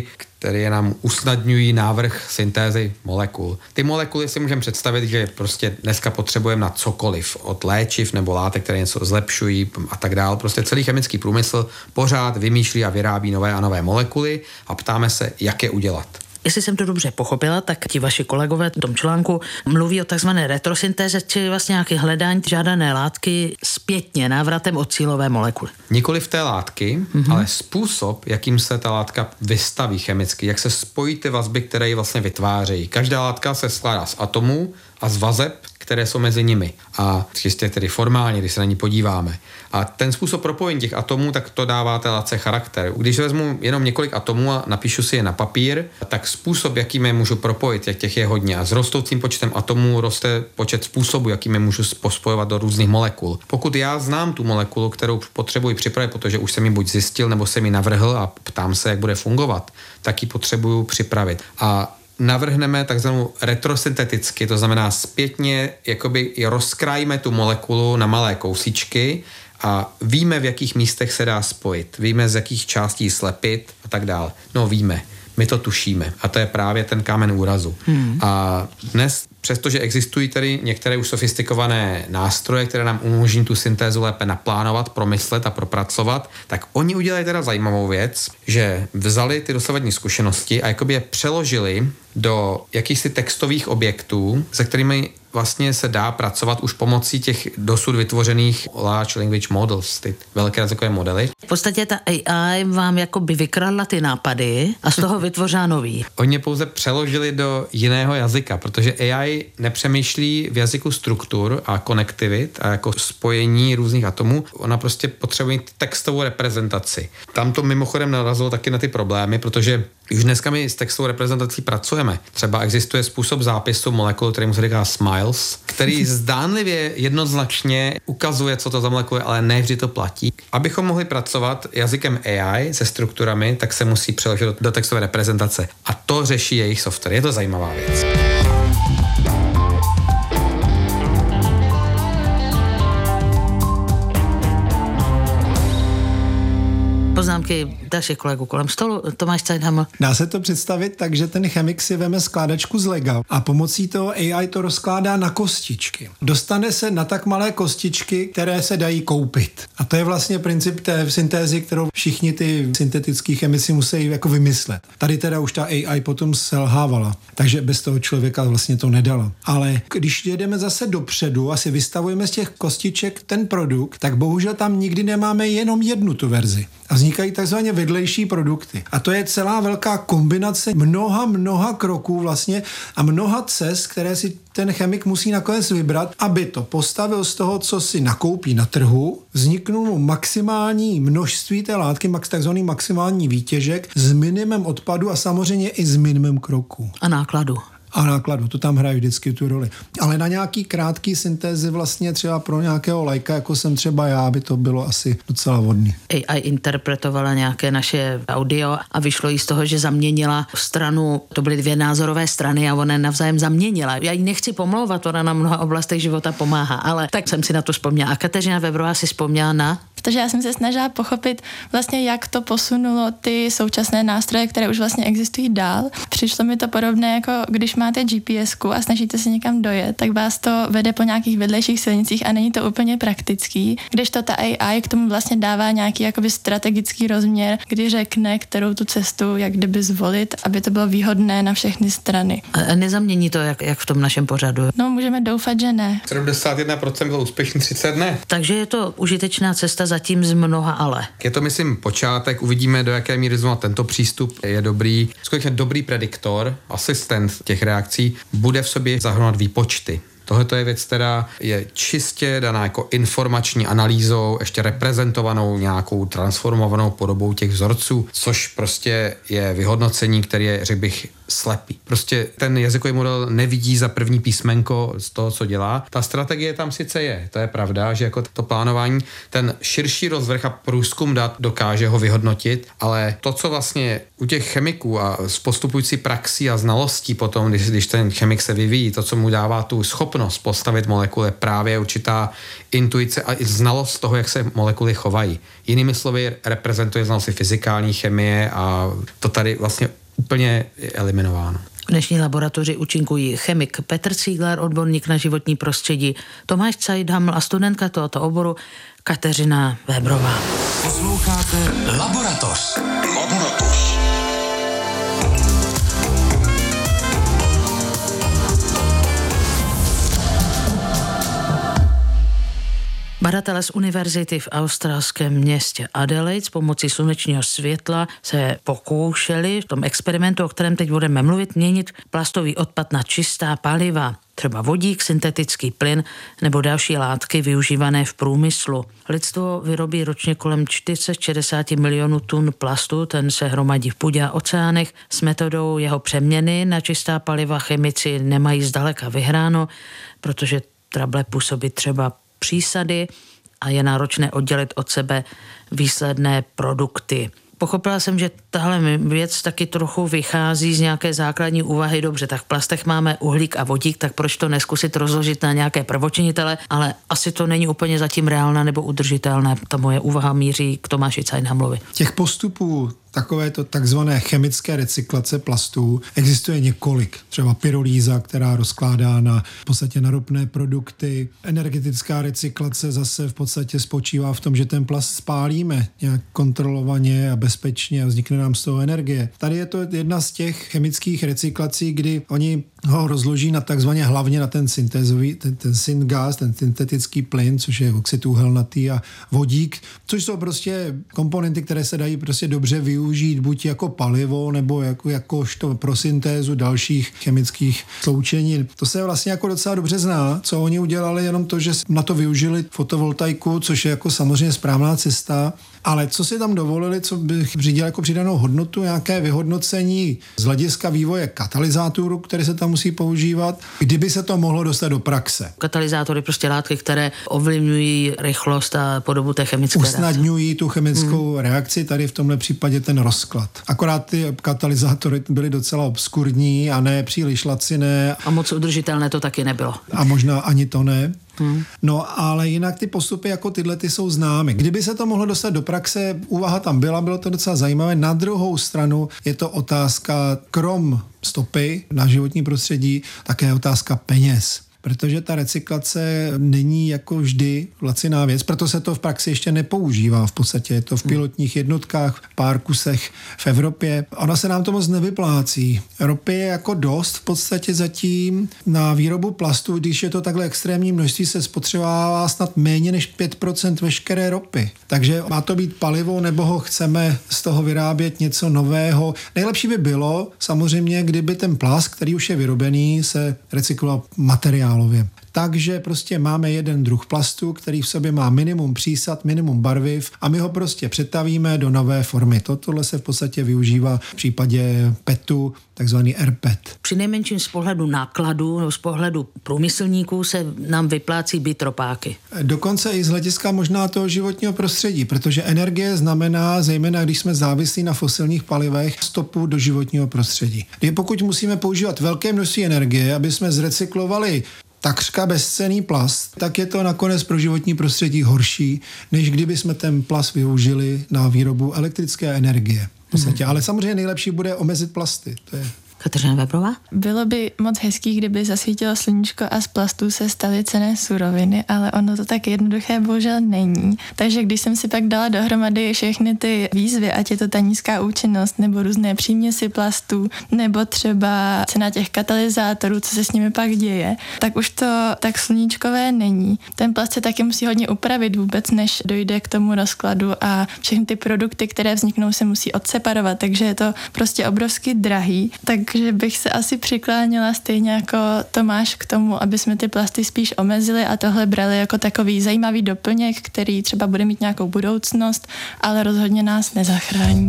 které nám usnadňují návrh syntézy molekul. Ty molekuly si můžeme představit, že prostě dneska potřebujeme na cokoliv, od léčiv nebo látek, které něco zlepšují a tak dál. Prostě celý chemický průmysl pořád vymýšlí a vyrábí nové a nové molekuly a ptáme se, jak je udělat. Jestli jsem to dobře pochopila, tak ti vaši kolegové v tom článku mluví o takzvané retrosyntéze, čili vlastně nějaké hledání žádané látky zpětně, návratem od cílové molekuly. Nikoli v té látky, mm-hmm. ale způsob, jakým se ta látka vystaví chemicky, jak se spojí ty vazby, které ji vlastně vytvářejí. Každá látka se skládá z atomů a z vazeb, které jsou mezi nimi. A čistě tedy formálně, když se na ní podíváme. A ten způsob propojení těch atomů, tak to dává té látce charakter. Když vezmu jenom několik atomů a napíšu si je na papír, tak způsob, jakým je můžu propojit, jak těch je hodně. A s rostoucím počtem atomů roste počet způsobů, jakým je můžu pospojovat do různých molekul. Pokud já znám tu molekulu, kterou potřebuji připravit, protože už jsem ji buď zjistil, nebo jsem ji navrhl a ptám se, jak bude fungovat, tak ji potřebuju připravit. A navrhneme takzvanou retrosynteticky, to znamená zpětně jakoby i rozkrájíme tu molekulu na malé kousíčky a víme, v jakých místech se dá spojit, víme, z jakých částí slepit a tak dále. No víme, my to tušíme a to je právě ten kámen úrazu. Hmm. A dnes, přestože existují tady některé už sofistikované nástroje, které nám umožní tu syntézu lépe naplánovat, promyslet a propracovat, tak oni udělali teda zajímavou věc, že vzali ty dosavadní zkušenosti a jakoby je přeložili do jakýchsi textových objektů, se kterými vlastně se dá pracovat už pomocí těch dosud vytvořených large language models, ty velké jazykové modely. V podstatě ta A I vám jakoby vykradla ty nápady a z toho vytvořila nový. Oni pouze přeložili do jiného jazyka, protože A I nepřemýšlí v jazyku struktur a konektivit a jako spojení různých atomů. Ona prostě potřebuje textovou reprezentaci. Tam to mimochodem narazilo taky na ty problémy, protože už dneska my s textovou reprezentací pracujeme. Třeba existuje způsob zápisu molekul, kterému se říká SMILES, který zdánlivě jednoznačně ukazuje, co to za molekuly, ale ne vždy to platí. Abychom mohli pracovat jazykem A I se strukturami, tak se musí přeložit do, do textové reprezentace. A to řeší jejich software. Je to zajímavá věc. Poznámky dalších kolegů kolem stolu. Tomáš Zeidhammer. Dá se to představit tak, že ten chemik si veme skládačku z lega a pomocí toho A I to rozkládá na kostičky. Dostane se na tak malé kostičky, které se dají koupit. A to je vlastně princip té syntézy, kterou všichni ty syntetický chemici musí jako vymyslet. Tady teda už ta A I potom selhávala, takže bez toho člověka vlastně to nedala. Ale když jedeme zase dopředu a si vystavujeme z těch kostiček ten produkt, tak bohužel tam nikdy nemáme jenom jednu tu verzi. A vznikají takzvaně vedlejší produkty. A to je celá velká kombinace mnoha, mnoha kroků vlastně a mnoha cest, které si ten chemik musí nakonec vybrat, aby to postavil z toho, co si nakoupí na trhu, vzniknul mu maximální množství té látky, takzvaný maximální výtěžek s minimem odpadu a samozřejmě i s minimem kroků. A nákladu. A nákladu, to tam hraje vždycky tu roli. Ale na nějaký krátký syntézy vlastně třeba pro nějakého lajka, jako jsem třeba já, by to bylo asi docela vhodný. A I interpretovala nějaké naše audio a vyšlo jí z toho, že zaměnila stranu, to byly dvě názorové strany a ona navzájem zaměnila. Já ji nechci pomlouvat, ona na mnoha oblastech života pomáhá, ale tak jsem si na to vzpomněla. A Kateřina Vebrová si vzpomněla na... Protože já jsem se snažila pochopit vlastně, jak to posunulo ty současné nástroje, které už vlastně existují dál. Přišlo mi to podobné, jako když máte G P S ku a snažíte se někam dojet, tak vás to vede po nějakých vedlejších silnicích a není to úplně praktický. Když to ta A I k tomu vlastně dává nějaký jakoby strategický rozměr, kdy řekne, kterou tu cestu jak kdyby zvolit, aby to bylo výhodné na všechny strany. A nezamění to, jak, jak v tom našem pořadu? No, můžeme doufat, že ne. sedmdesát jedna procent bylo úspěšný, třicet ne. Takže je to užitečná cesta zatím z mnoha ale. Je to, myslím, počátek, uvidíme, do jaké míry zrovna tento přístup je dobrý. Skutečně dobrý prediktor, asistent těch reakcí, bude v sobě zahrnovat výpočty. Tohle je věc, která je čistě daná jako informační analýzou, ještě reprezentovanou nějakou transformovanou podobou těch vzorců, což prostě je vyhodnocení, které je, řekl bych, slepý. Prostě ten jazykový model nevidí za první písmenko z toho, co dělá. Ta strategie tam sice je, to je pravda, že jako to plánování, ten širší rozvrh a průzkum dat dokáže ho vyhodnotit, ale to, co vlastně u těch chemiků a s postupující praxí a znalostí potom, když, když ten chemik se vyvíjí, to, co mu dává tu schopnost postavit molekuly, právě určitá intuice a i znalost toho, jak se molekuly chovají. Jinými slovy reprezentuje znalosti fyzikální chemie a to tady vlastně úplně eliminováno. V dnešní laboratoři účinkují chemik Petr Cígler, odborník na životní prostředí, Tomáš Cajdhaml a studentka tohoto oboru Kateřina Vébrová. Posloucháte Laboratoř. Laboratoř. Badatelé z univerzity v australském městě Adelaide s pomocí slunečního světla se pokoušeli v tom experimentu, o kterém teď budeme mluvit, měnit plastový odpad na čistá paliva, třeba vodík, syntetický plyn nebo další látky využívané v průmyslu. Lidstvo vyrobí ročně kolem čtyři sta šedesát milionů tun plastu, ten se hromadí v půdě a oceánech. S metodou jeho přeměny na čistá paliva chemici nemají zdaleka vyhráno, protože trable působí třeba přísady a je náročné oddělit od sebe výsledné produkty. Pochopila jsem, že tahle věc taky trochu vychází z nějaké základní úvahy. Dobře, tak v plastech máme uhlík a vodík, tak proč to neskusit rozložit na nějaké prvočinitele, ale asi to není úplně zatím reálné nebo udržitelné. Ta moje úvaha míří k Tomáši Cajdhamlovi. Těch postupů takovéto takzvané chemické recyklace plastů existuje několik. Třeba pyrolíza, která rozkládá na v podstatě na ropné produkty. Energetická recyklace zase v podstatě spočívá v tom, že ten plast spálíme nějak kontrolovaně a bezpečně a vznikne nám z toho energie. Tady je to jedna z těch chemických recyklací, kdy oni ho rozloží na takzvaně hlavně na ten syntézový, ten, ten syngas, ten syntetický plyn, což je oxid uhelnatý a vodík, což jsou prostě komponenty, které se dají prostě dobře využít buď jako palivo nebo jako, jakožto pro syntézu dalších chemických sloučenin. To se vlastně jako docela dobře zná, co oni udělali, jenom to, že na to využili fotovoltaiku, což je jako samozřejmě správná cesta, ale co si tam dovolili, co bych řídil jako přidanou hodnotu, nějaké vyhodnocení z hlediska vývoje katalyzátorů, které se tam musí používat, kdyby se to mohlo dostat do praxe. Katalyzátory, prostě látky, které ovlivňují rychlost a podobu té chemické reakce. Usnadňují tu chemickou hmm. reakci, tady v tomhle případě ten rozklad. Akorát ty katalyzátory byly docela obskurní a ne příliš laciné. A moc udržitelné to taky nebylo. A možná ani to ne. Hmm. No, ale jinak ty postupy jako tyhle ty jsou známy. Kdyby se to mohlo dostat do praxe, úvaha tam byla, bylo to docela zajímavé. Na druhou stranu je to otázka krom stopy na životní prostředí, také otázka peněz. Protože ta recyklace není jako vždy laciná věc, proto se to v praxi ještě nepoužívá. V podstatě je to v pilotních jednotkách, pár kusech v Evropě. Ona se nám to moc nevyplácí. Ropy je jako dost v podstatě zatím na výrobu plastu, když je to takhle extrémní množství, se spotřebává snad méně než pět procent veškeré ropy. Takže má to být palivo, nebo ho chceme z toho vyrábět něco nového. Nejlepší by bylo samozřejmě, kdyby ten plast, který už je vyrobený, se recykloval materiál. Takže prostě máme jeden druh plastu, který v sobě má minimum přísad, minimum barviv a my ho prostě přetavíme do nové formy. Tohle se v podstatě využívá v případě petu, takzvaný R P E T. Při nejmenším z pohledu nákladů nebo z pohledu průmyslníků se nám vyplácí být ropáky. Dokonce i z hlediska možná toho životního prostředí, protože energie znamená, zejména když jsme závislí na fosilních palivech, stopu do životního prostředí. Kdy pokud musíme používat velké množství energie, aby jsme zrecyklovali takřka bezcenný plast, tak je to nakonec pro životní prostředí horší, než kdyby jsme ten plast využili na výrobu elektrické energie. V podstatě. Mm. Ale samozřejmě nejlepší bude omezit plasty. To je Kateřina Vébrová? Bylo by moc hezký, kdyby zasvítilo sluníčko a z plastů se staly cenné suroviny, ale ono to tak jednoduché bohužel není. Takže když jsem si pak dala dohromady všechny ty výzvy, ať je to ta nízká účinnost, nebo různé příměsi plastů, nebo třeba cena těch katalyzátorů, co se s nimi pak děje, tak už to tak sluníčkové není. Ten plast se taky musí hodně upravit vůbec, než dojde k tomu rozkladu a všechny ty produkty, které vzniknou, se musí odseparovat, takže je to prostě obrovsky drahý. Tak že bych se asi přikláněla stejně jako Tomáš k tomu, aby jsme ty plasty spíš omezili a tohle brali jako takový zajímavý doplněk, který třeba bude mít nějakou budoucnost, ale rozhodně nás nezachrání.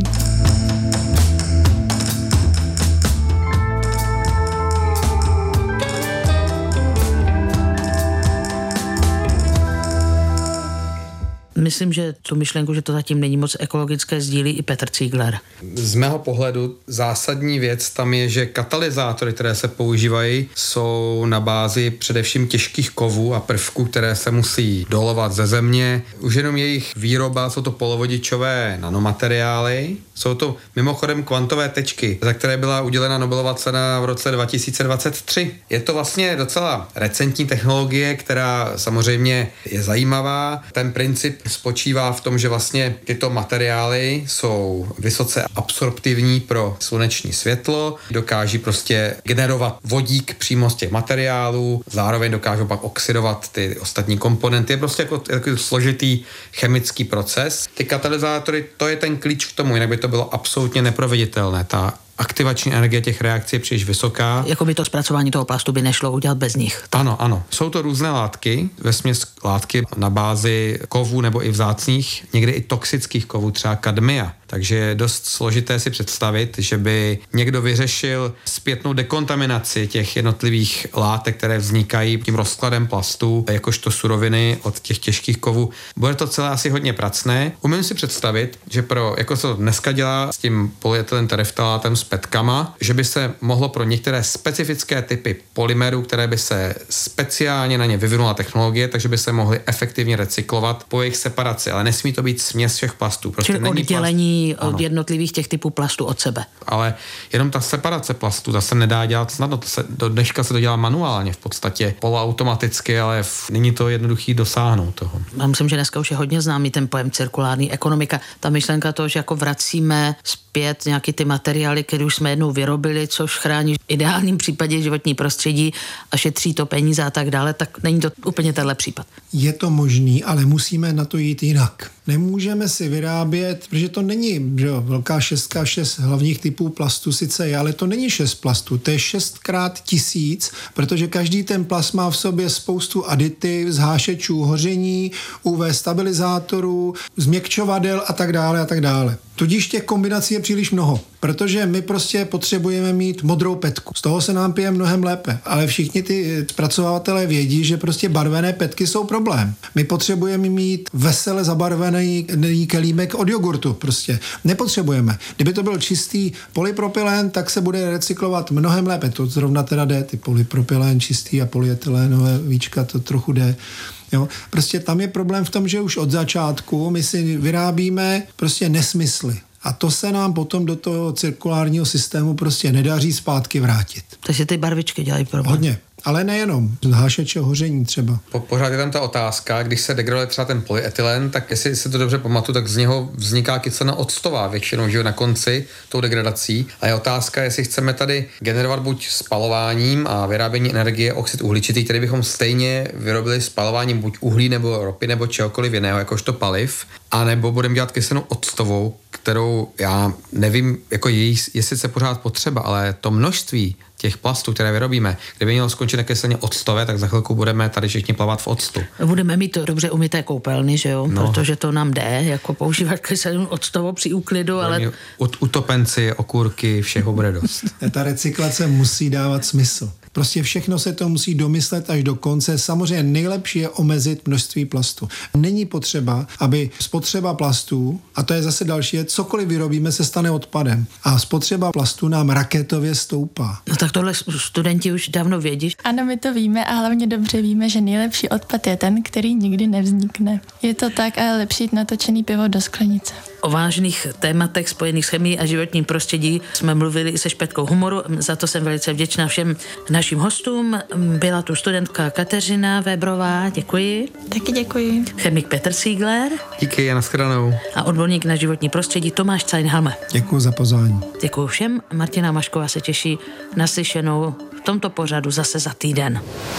Myslím, že tu myšlenku, že to zatím není moc ekologické, sdílí i Petr Ziegler. Z mého pohledu zásadní věc tam je, že katalyzátory, které se používají, jsou na bázi především těžkých kovů a prvků, které se musí dolovat ze země. Už jenom jejich výroba, jsou to polovodičové nanomateriály, jsou to mimochodem kvantové tečky, za které byla udělena Nobelova cena v roce dva tisíce dvacet tři. Je to vlastně docela recentní technologie, která samozřejmě je zajímavá. Ten princip spočívá v tom, že vlastně tyto materiály jsou vysoce absorptivní pro sluneční světlo, dokáží prostě generovat vodík přímo z těch materiálů, zároveň dokážou pak oxidovat ty ostatní komponenty. Je prostě jako, jako složitý chemický proces. Ty katalyzátory, to je ten klíč k tomu, jinak by to bylo absolutně neproveditelné. Ta aktivační energie těch reakcí je příliš vysoká. Jakoby to zpracování toho plastu by nešlo udělat bez nich. Ano, ano. Jsou to různé látky, vesměs látky na bázi kovů nebo i vzácných, někdy i toxických kovů, třeba kadmia. Takže je dost složité si představit, že by někdo vyřešil zpětnou dekontaminaci těch jednotlivých látek, které vznikají tím rozkladem plastu, jakožto suroviny od těch těžkých kovů. Bude to celé asi hodně pracné. Umím si představit, že pro, jako se to dneska dělá s tím polyetylen tereftalátem s petkama, že by se mohlo pro některé specifické typy polymerů, které by se speciálně na ně vyvinula technologie, takže by se mohly efektivně recyklovat po jejich separaci, ale nesmí to být směs všech plastů. Prostě čili oddělení od jednotlivých těch typů plastu od sebe. Ale jenom ta separace plastu, ta se nedá dělat snadno, to se, do dneška se to dělá manuálně v podstatě, poloautomaticky, ale v, není to jednoduchý dosáhnout toho. Já myslím, že dneska už je hodně známý ten pojem cirkulární ekonomika. Ta myšlenka toho, že jako vracíme zpět nějaký ty materiály, které už jsme jednou vyrobili, což chrání v ideálním případě životní prostředí a šetří to peníze a tak dále, tak není to úplně tenhle případ. Je to možný, ale musíme na to jít jinak. Nemůžeme si vyrábět, protože to není, že jo, velká šestka, šest hlavních typů plastu sice je, ale to není šest plastů, to je šestkrát tisíc, protože každý ten plast má v sobě spoustu aditiv, zhášečů hoření, U V stabilizátorů, změkčovadel a tak dále a tak dále. Tudíž těch kombinací je příliš mnoho, protože my prostě potřebujeme mít modrou petku. Z toho se nám pije mnohem lépe, ale všichni ty zpracovatelé vědí, že prostě barvené petky jsou problém. My potřebujeme mít vesele zabarvený kelímek od jogurtu prostě. Nepotřebujeme. Kdyby to byl čistý polypropylen, tak se bude recyklovat mnohem lépe. To zrovna teda jde, ty polypropylen čistý a polyetylénové víčka, to trochu jde. Jo? Prostě tam je problém v tom, že už od začátku my si vyrábíme prostě nesmysly. A to se nám potom do toho cirkulárního systému prostě nedaří zpátky vrátit. Takže ty barvičky dělají problém. Hodně. Ale nejenom, zhášeče hoření třeba. Po, pořád je tam ta otázka, když se degraduje třeba ten polyetylen, tak jestli si to dobře pamatuju, tak z něho vzniká kyselina octová většinou, že jo, na konci tou degradací. A je otázka, jestli chceme tady generovat buď spalováním a vyrábění energie oxid uhličitý, který bychom stejně vyrobili spalováním buď uhlí nebo ropy nebo čehokoliv jiného, jakožto paliv, a nebo budeme dělat kyselinu octovou, kterou já nevím, jako její, jestli se pořád potřeba, ale to množství těch plastů, které vyrobíme, kdyby mělo skončit na kyselně octové, tak za chvilku budeme tady všichni plavat v octu. Budeme mít dobře umyté koupelny, že jo? No. Protože to nám jde, jako používat kyselinu octovou při úklidu, ale... Utopenci, okurky, všeho bude dost. Ta recyklace musí dávat smysl. Prostě všechno se to musí domyslet až do konce. Samozřejmě nejlepší je omezit množství plastu. Není potřeba, aby spotřeba plastů, a to je zase další, je, cokoliv vyrobíme, se stane odpadem. A spotřeba plastu nám raketově stoupá. No tak tohle studenti už dávno vědí. Ano, my to víme a hlavně dobře víme, že nejlepší odpad je ten, který nikdy nevznikne. Je to tak, ale lepší jít natočený pivo do sklenice. O vážných tématech spojených s chemií a životním prostředí jsme mluvili i se špetkou humoru. Za to jsem velice vděčná všem našim hostům. Byla tu studentka Kateřina Vébrová, děkuji. Taky děkuji. Chemik Petr Ziegler. Díky a nashledanou. A odborník na životní prostředí Tomáš Cajnhalme. Děkuji za pozvání. Děkuji všem. Martina Mašková se těší na slyšenou v tomto pořadu zase za týden.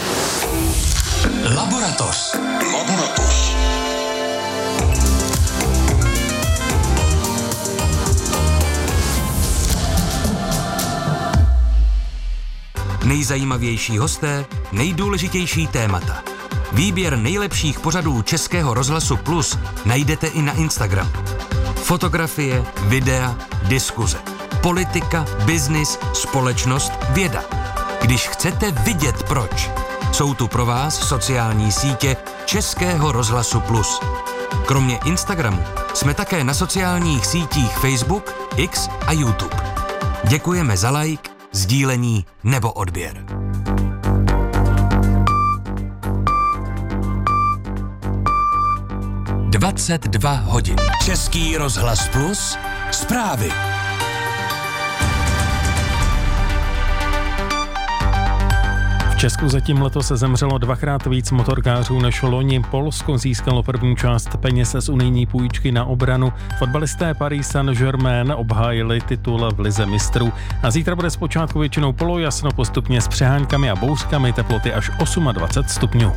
Laboratoř. Laboratoř. Nejzajímavější hosté, nejdůležitější témata. Výběr nejlepších pořadů Českého rozhlasu Plus najdete i na Instagramu. Fotografie, videa, diskuze. Politika, biznis, společnost, věda. Když chcete vidět proč, jsou tu pro vás sociální sítě Českého rozhlasu Plus. Kromě Instagramu jsme také na sociálních sítích Facebook, X a YouTube. Děkujeme za like, sdílení nebo odběr. dvacet dva hodin. Český rozhlas Plus. Zprávy. V Česku zatím letos se zemřelo dvakrát víc motorkářů než loni. Polsko získalo první část peněz z unijní půjčky na obranu. Fotbalisté Paris Saint-Germain obhájili titul v lize mistrů. A zítra bude zpočátku většinou polojasno, postupně s přeháňkami a bouřkami, teploty až dvacet osm stupňů.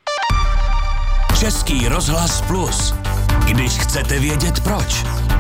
Český rozhlas Plus. Když chcete vědět proč.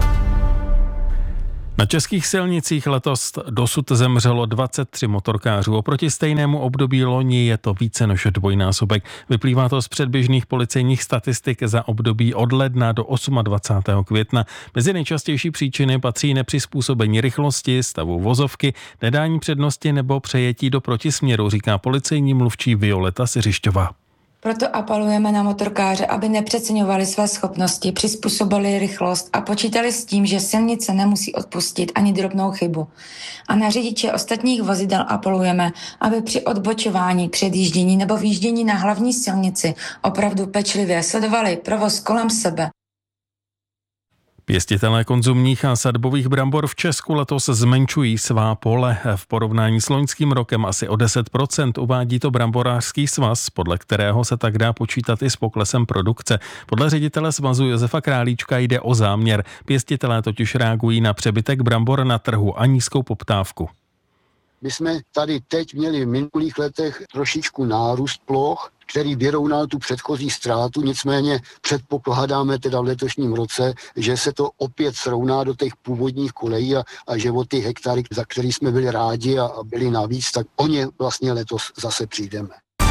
Na českých silnicích letos dosud zemřelo dvacet tři motorkářů. Oproti stejnému období loni je to více než dvojnásobek. Vyplývá to z předběžných policejních statistik za období od ledna do dvacátého osmého května. Mezi nejčastější příčiny patří nepřizpůsobení rychlosti, stavu vozovky, nedání přednosti nebo přejetí do protisměru, říká policejní mluvčí Violeta Siřišťová. Proto apelujeme na motorkáře, aby nepřeceňovali své schopnosti, přizpůsobili rychlost a počítali s tím, že silnice nemusí odpustit ani drobnou chybu. A na řidiče ostatních vozidel apelujeme, aby při odbočování, předjíždění nebo výjíždění na hlavní silnici opravdu pečlivě sledovali provoz kolem sebe. Pěstitelé konzumních a sadbových brambor v Česku letos zmenšují svá pole. V porovnání s loňským rokem asi o deset procent, uvádí to Bramborářský svaz, podle kterého se tak dá počítat i s poklesem produkce. Podle ředitele svazu Josefa Králíčka jde o záměr. Pěstitelé totiž reagují na přebytek brambor na trhu a nízkou poptávku. My jsme tady teď měli v minulých letech trošičku nárůst ploch, který vyrovnal tu předchozí ztrátu, nicméně předpokládáme teda v letošním roce, že se to opět srovná do těch původních kolejí a, a že o ty hektary, za který jsme byli rádi a, a byli navíc, tak o ně vlastně letos zase přijdeme.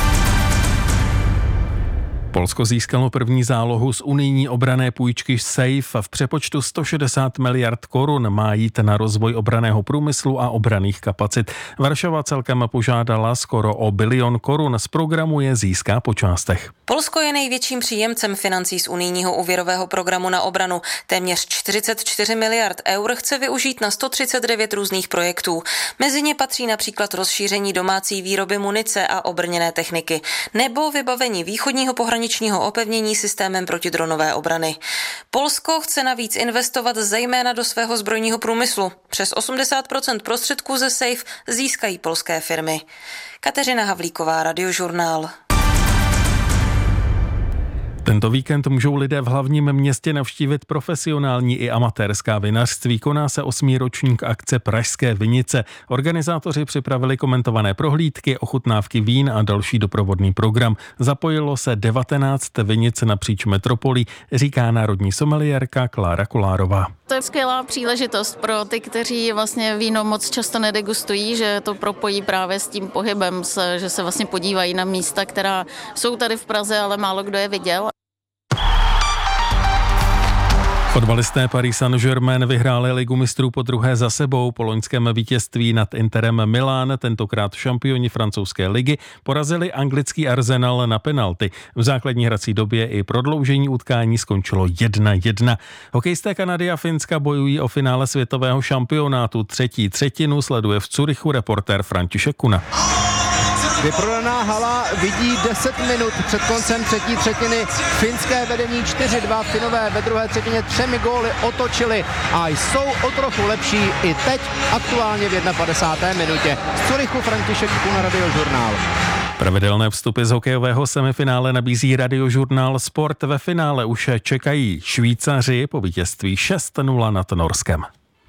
Polsko získalo první zálohu z unijní obranné půjčky SAFE. V přepočtu sto šedesát miliard korun má jít na rozvoj obranného průmyslu a obranných kapacit. Varšava celkem požádala skoro o bilion korun. Z programu je získá po částech. Polsko je největším příjemcem financí z unijního úvěrového programu na obranu. Téměř čtyřicet čtyři miliard eur chce využít na sto třicet devět různých projektů. Mezi ně patří například rozšíření domácí výroby munice a obrněné techniky nebo vybavení východního pohraničního opevnění systémem protidronové obrany. Polsko chce navíc investovat zejména do svého zbrojního průmyslu. Přes osmdesát procent prostředků ze SAFE získají polské firmy. Kateřina Havlíková, Radiožurnál. Tento víkend můžou lidé v hlavním městě navštívit profesionální i amatérská vinařství. Koná se osmý ročník akce Pražské vinice. Organizátoři připravili komentované prohlídky, ochutnávky vín a další doprovodný program. Zapojilo se devatenáct vinic napříč metropolí, říká národní someliérka Klára Kolárová. To je skvělá příležitost pro ty, kteří vlastně víno moc často nedegustují, že to propojí právě s tím pohybem, že se vlastně podívají na místa, která jsou tady v Praze, ale málo kdo je viděl. Fotbalisté Paris Saint-Germain vyhráli ligu mistrů po druhé za sebou. Po loňském vítězství nad Interem Milán, tentokrát šampioni francouzské ligy, porazili anglický Arsenal na penalty. V základní hrací době i prodloužení utkání skončilo jedna jedna. Hokejisté Kanady a Finska bojují o finále světového šampionátu. Třetí třetinu sleduje v Curychu reportér František Kuna. Vyprodaná hala vidí deset minut před koncem třetí třetiny. Finské vedení čtyři dva, Finové ve druhé třetině třemi góly otočili a jsou o trochu lepší i teď, aktuálně v padesáté první minutě. Z Curychu František Kuna, Radiožurnál. Pravidelné vstupy z hokejového semifinále nabízí Radiožurnál Sport. Ve finále už čekají Švýcaři po vítězství šest nula nad Norskem.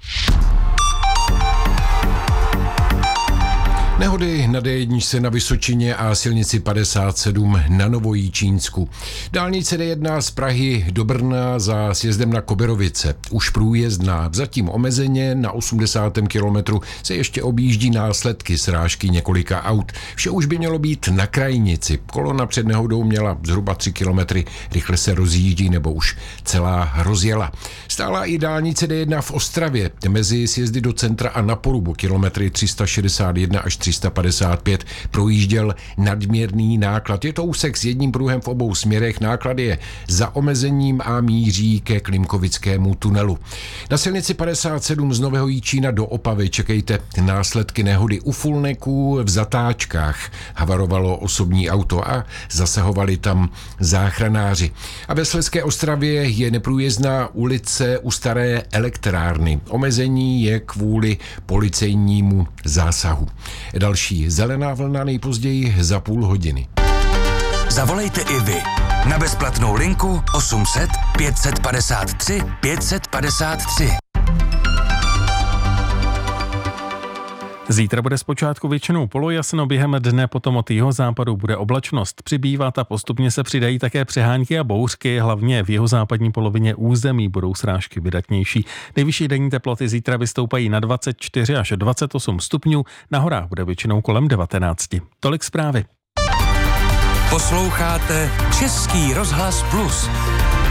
Nehody na dé jedna na Vysočině a silnici padesát sedm na Novojíčínsku. Dálnice dé jedna z Prahy do Brna za sjezdem na Koberovice. Už průjezdná, zatím omezeně na osmdesátém kilometru se ještě objíždí následky srážky několika aut. Vše už by mělo být na krajnici. Kolona před nehodou měla zhruba tři kilometry, rychle se rozjíždí nebo už celá rozjela. Stála i dálnice dé jedna v Ostravě, mezi sjezdy do centra a na Porubu, kilometry tři sta šedesát jedna až tři tři sta padesát pět projížděl nadměrný náklad. Je to úsek s jedním pruhem v obou směrech, náklad je za omezením a míří ke Klimkovickému tunelu. Na silnici padesát sedm z Nového Jičína do Opavy čekejte následky nehody u Fulneků v zatáčkách. Havarovalo osobní auto a zasahovali tam záchranáři. A ve Slezské Ostravě je neprůjezdná ulice u staré elektrárny. Omezení je kvůli policejnímu zásahu. Další zelená vlna nejpozději za půl hodiny. Zavolejte i vy na bezplatnou linku osm set pět padesát tři pět padesát tři. Zítra bude zpočátku většinou polojasno, během dne potom od jihozápadu bude oblačnost přibývat a postupně se přidají také přehánky a bouřky, hlavně v jihozápadní polovině území budou srážky vydatnější. Nejvyšší denní teploty zítra vystoupají na dvacet čtyři až dvacet osm stupňů, na horách bude většinou kolem devatenáct. Tolik zprávy. Posloucháte Český rozhlas Plus.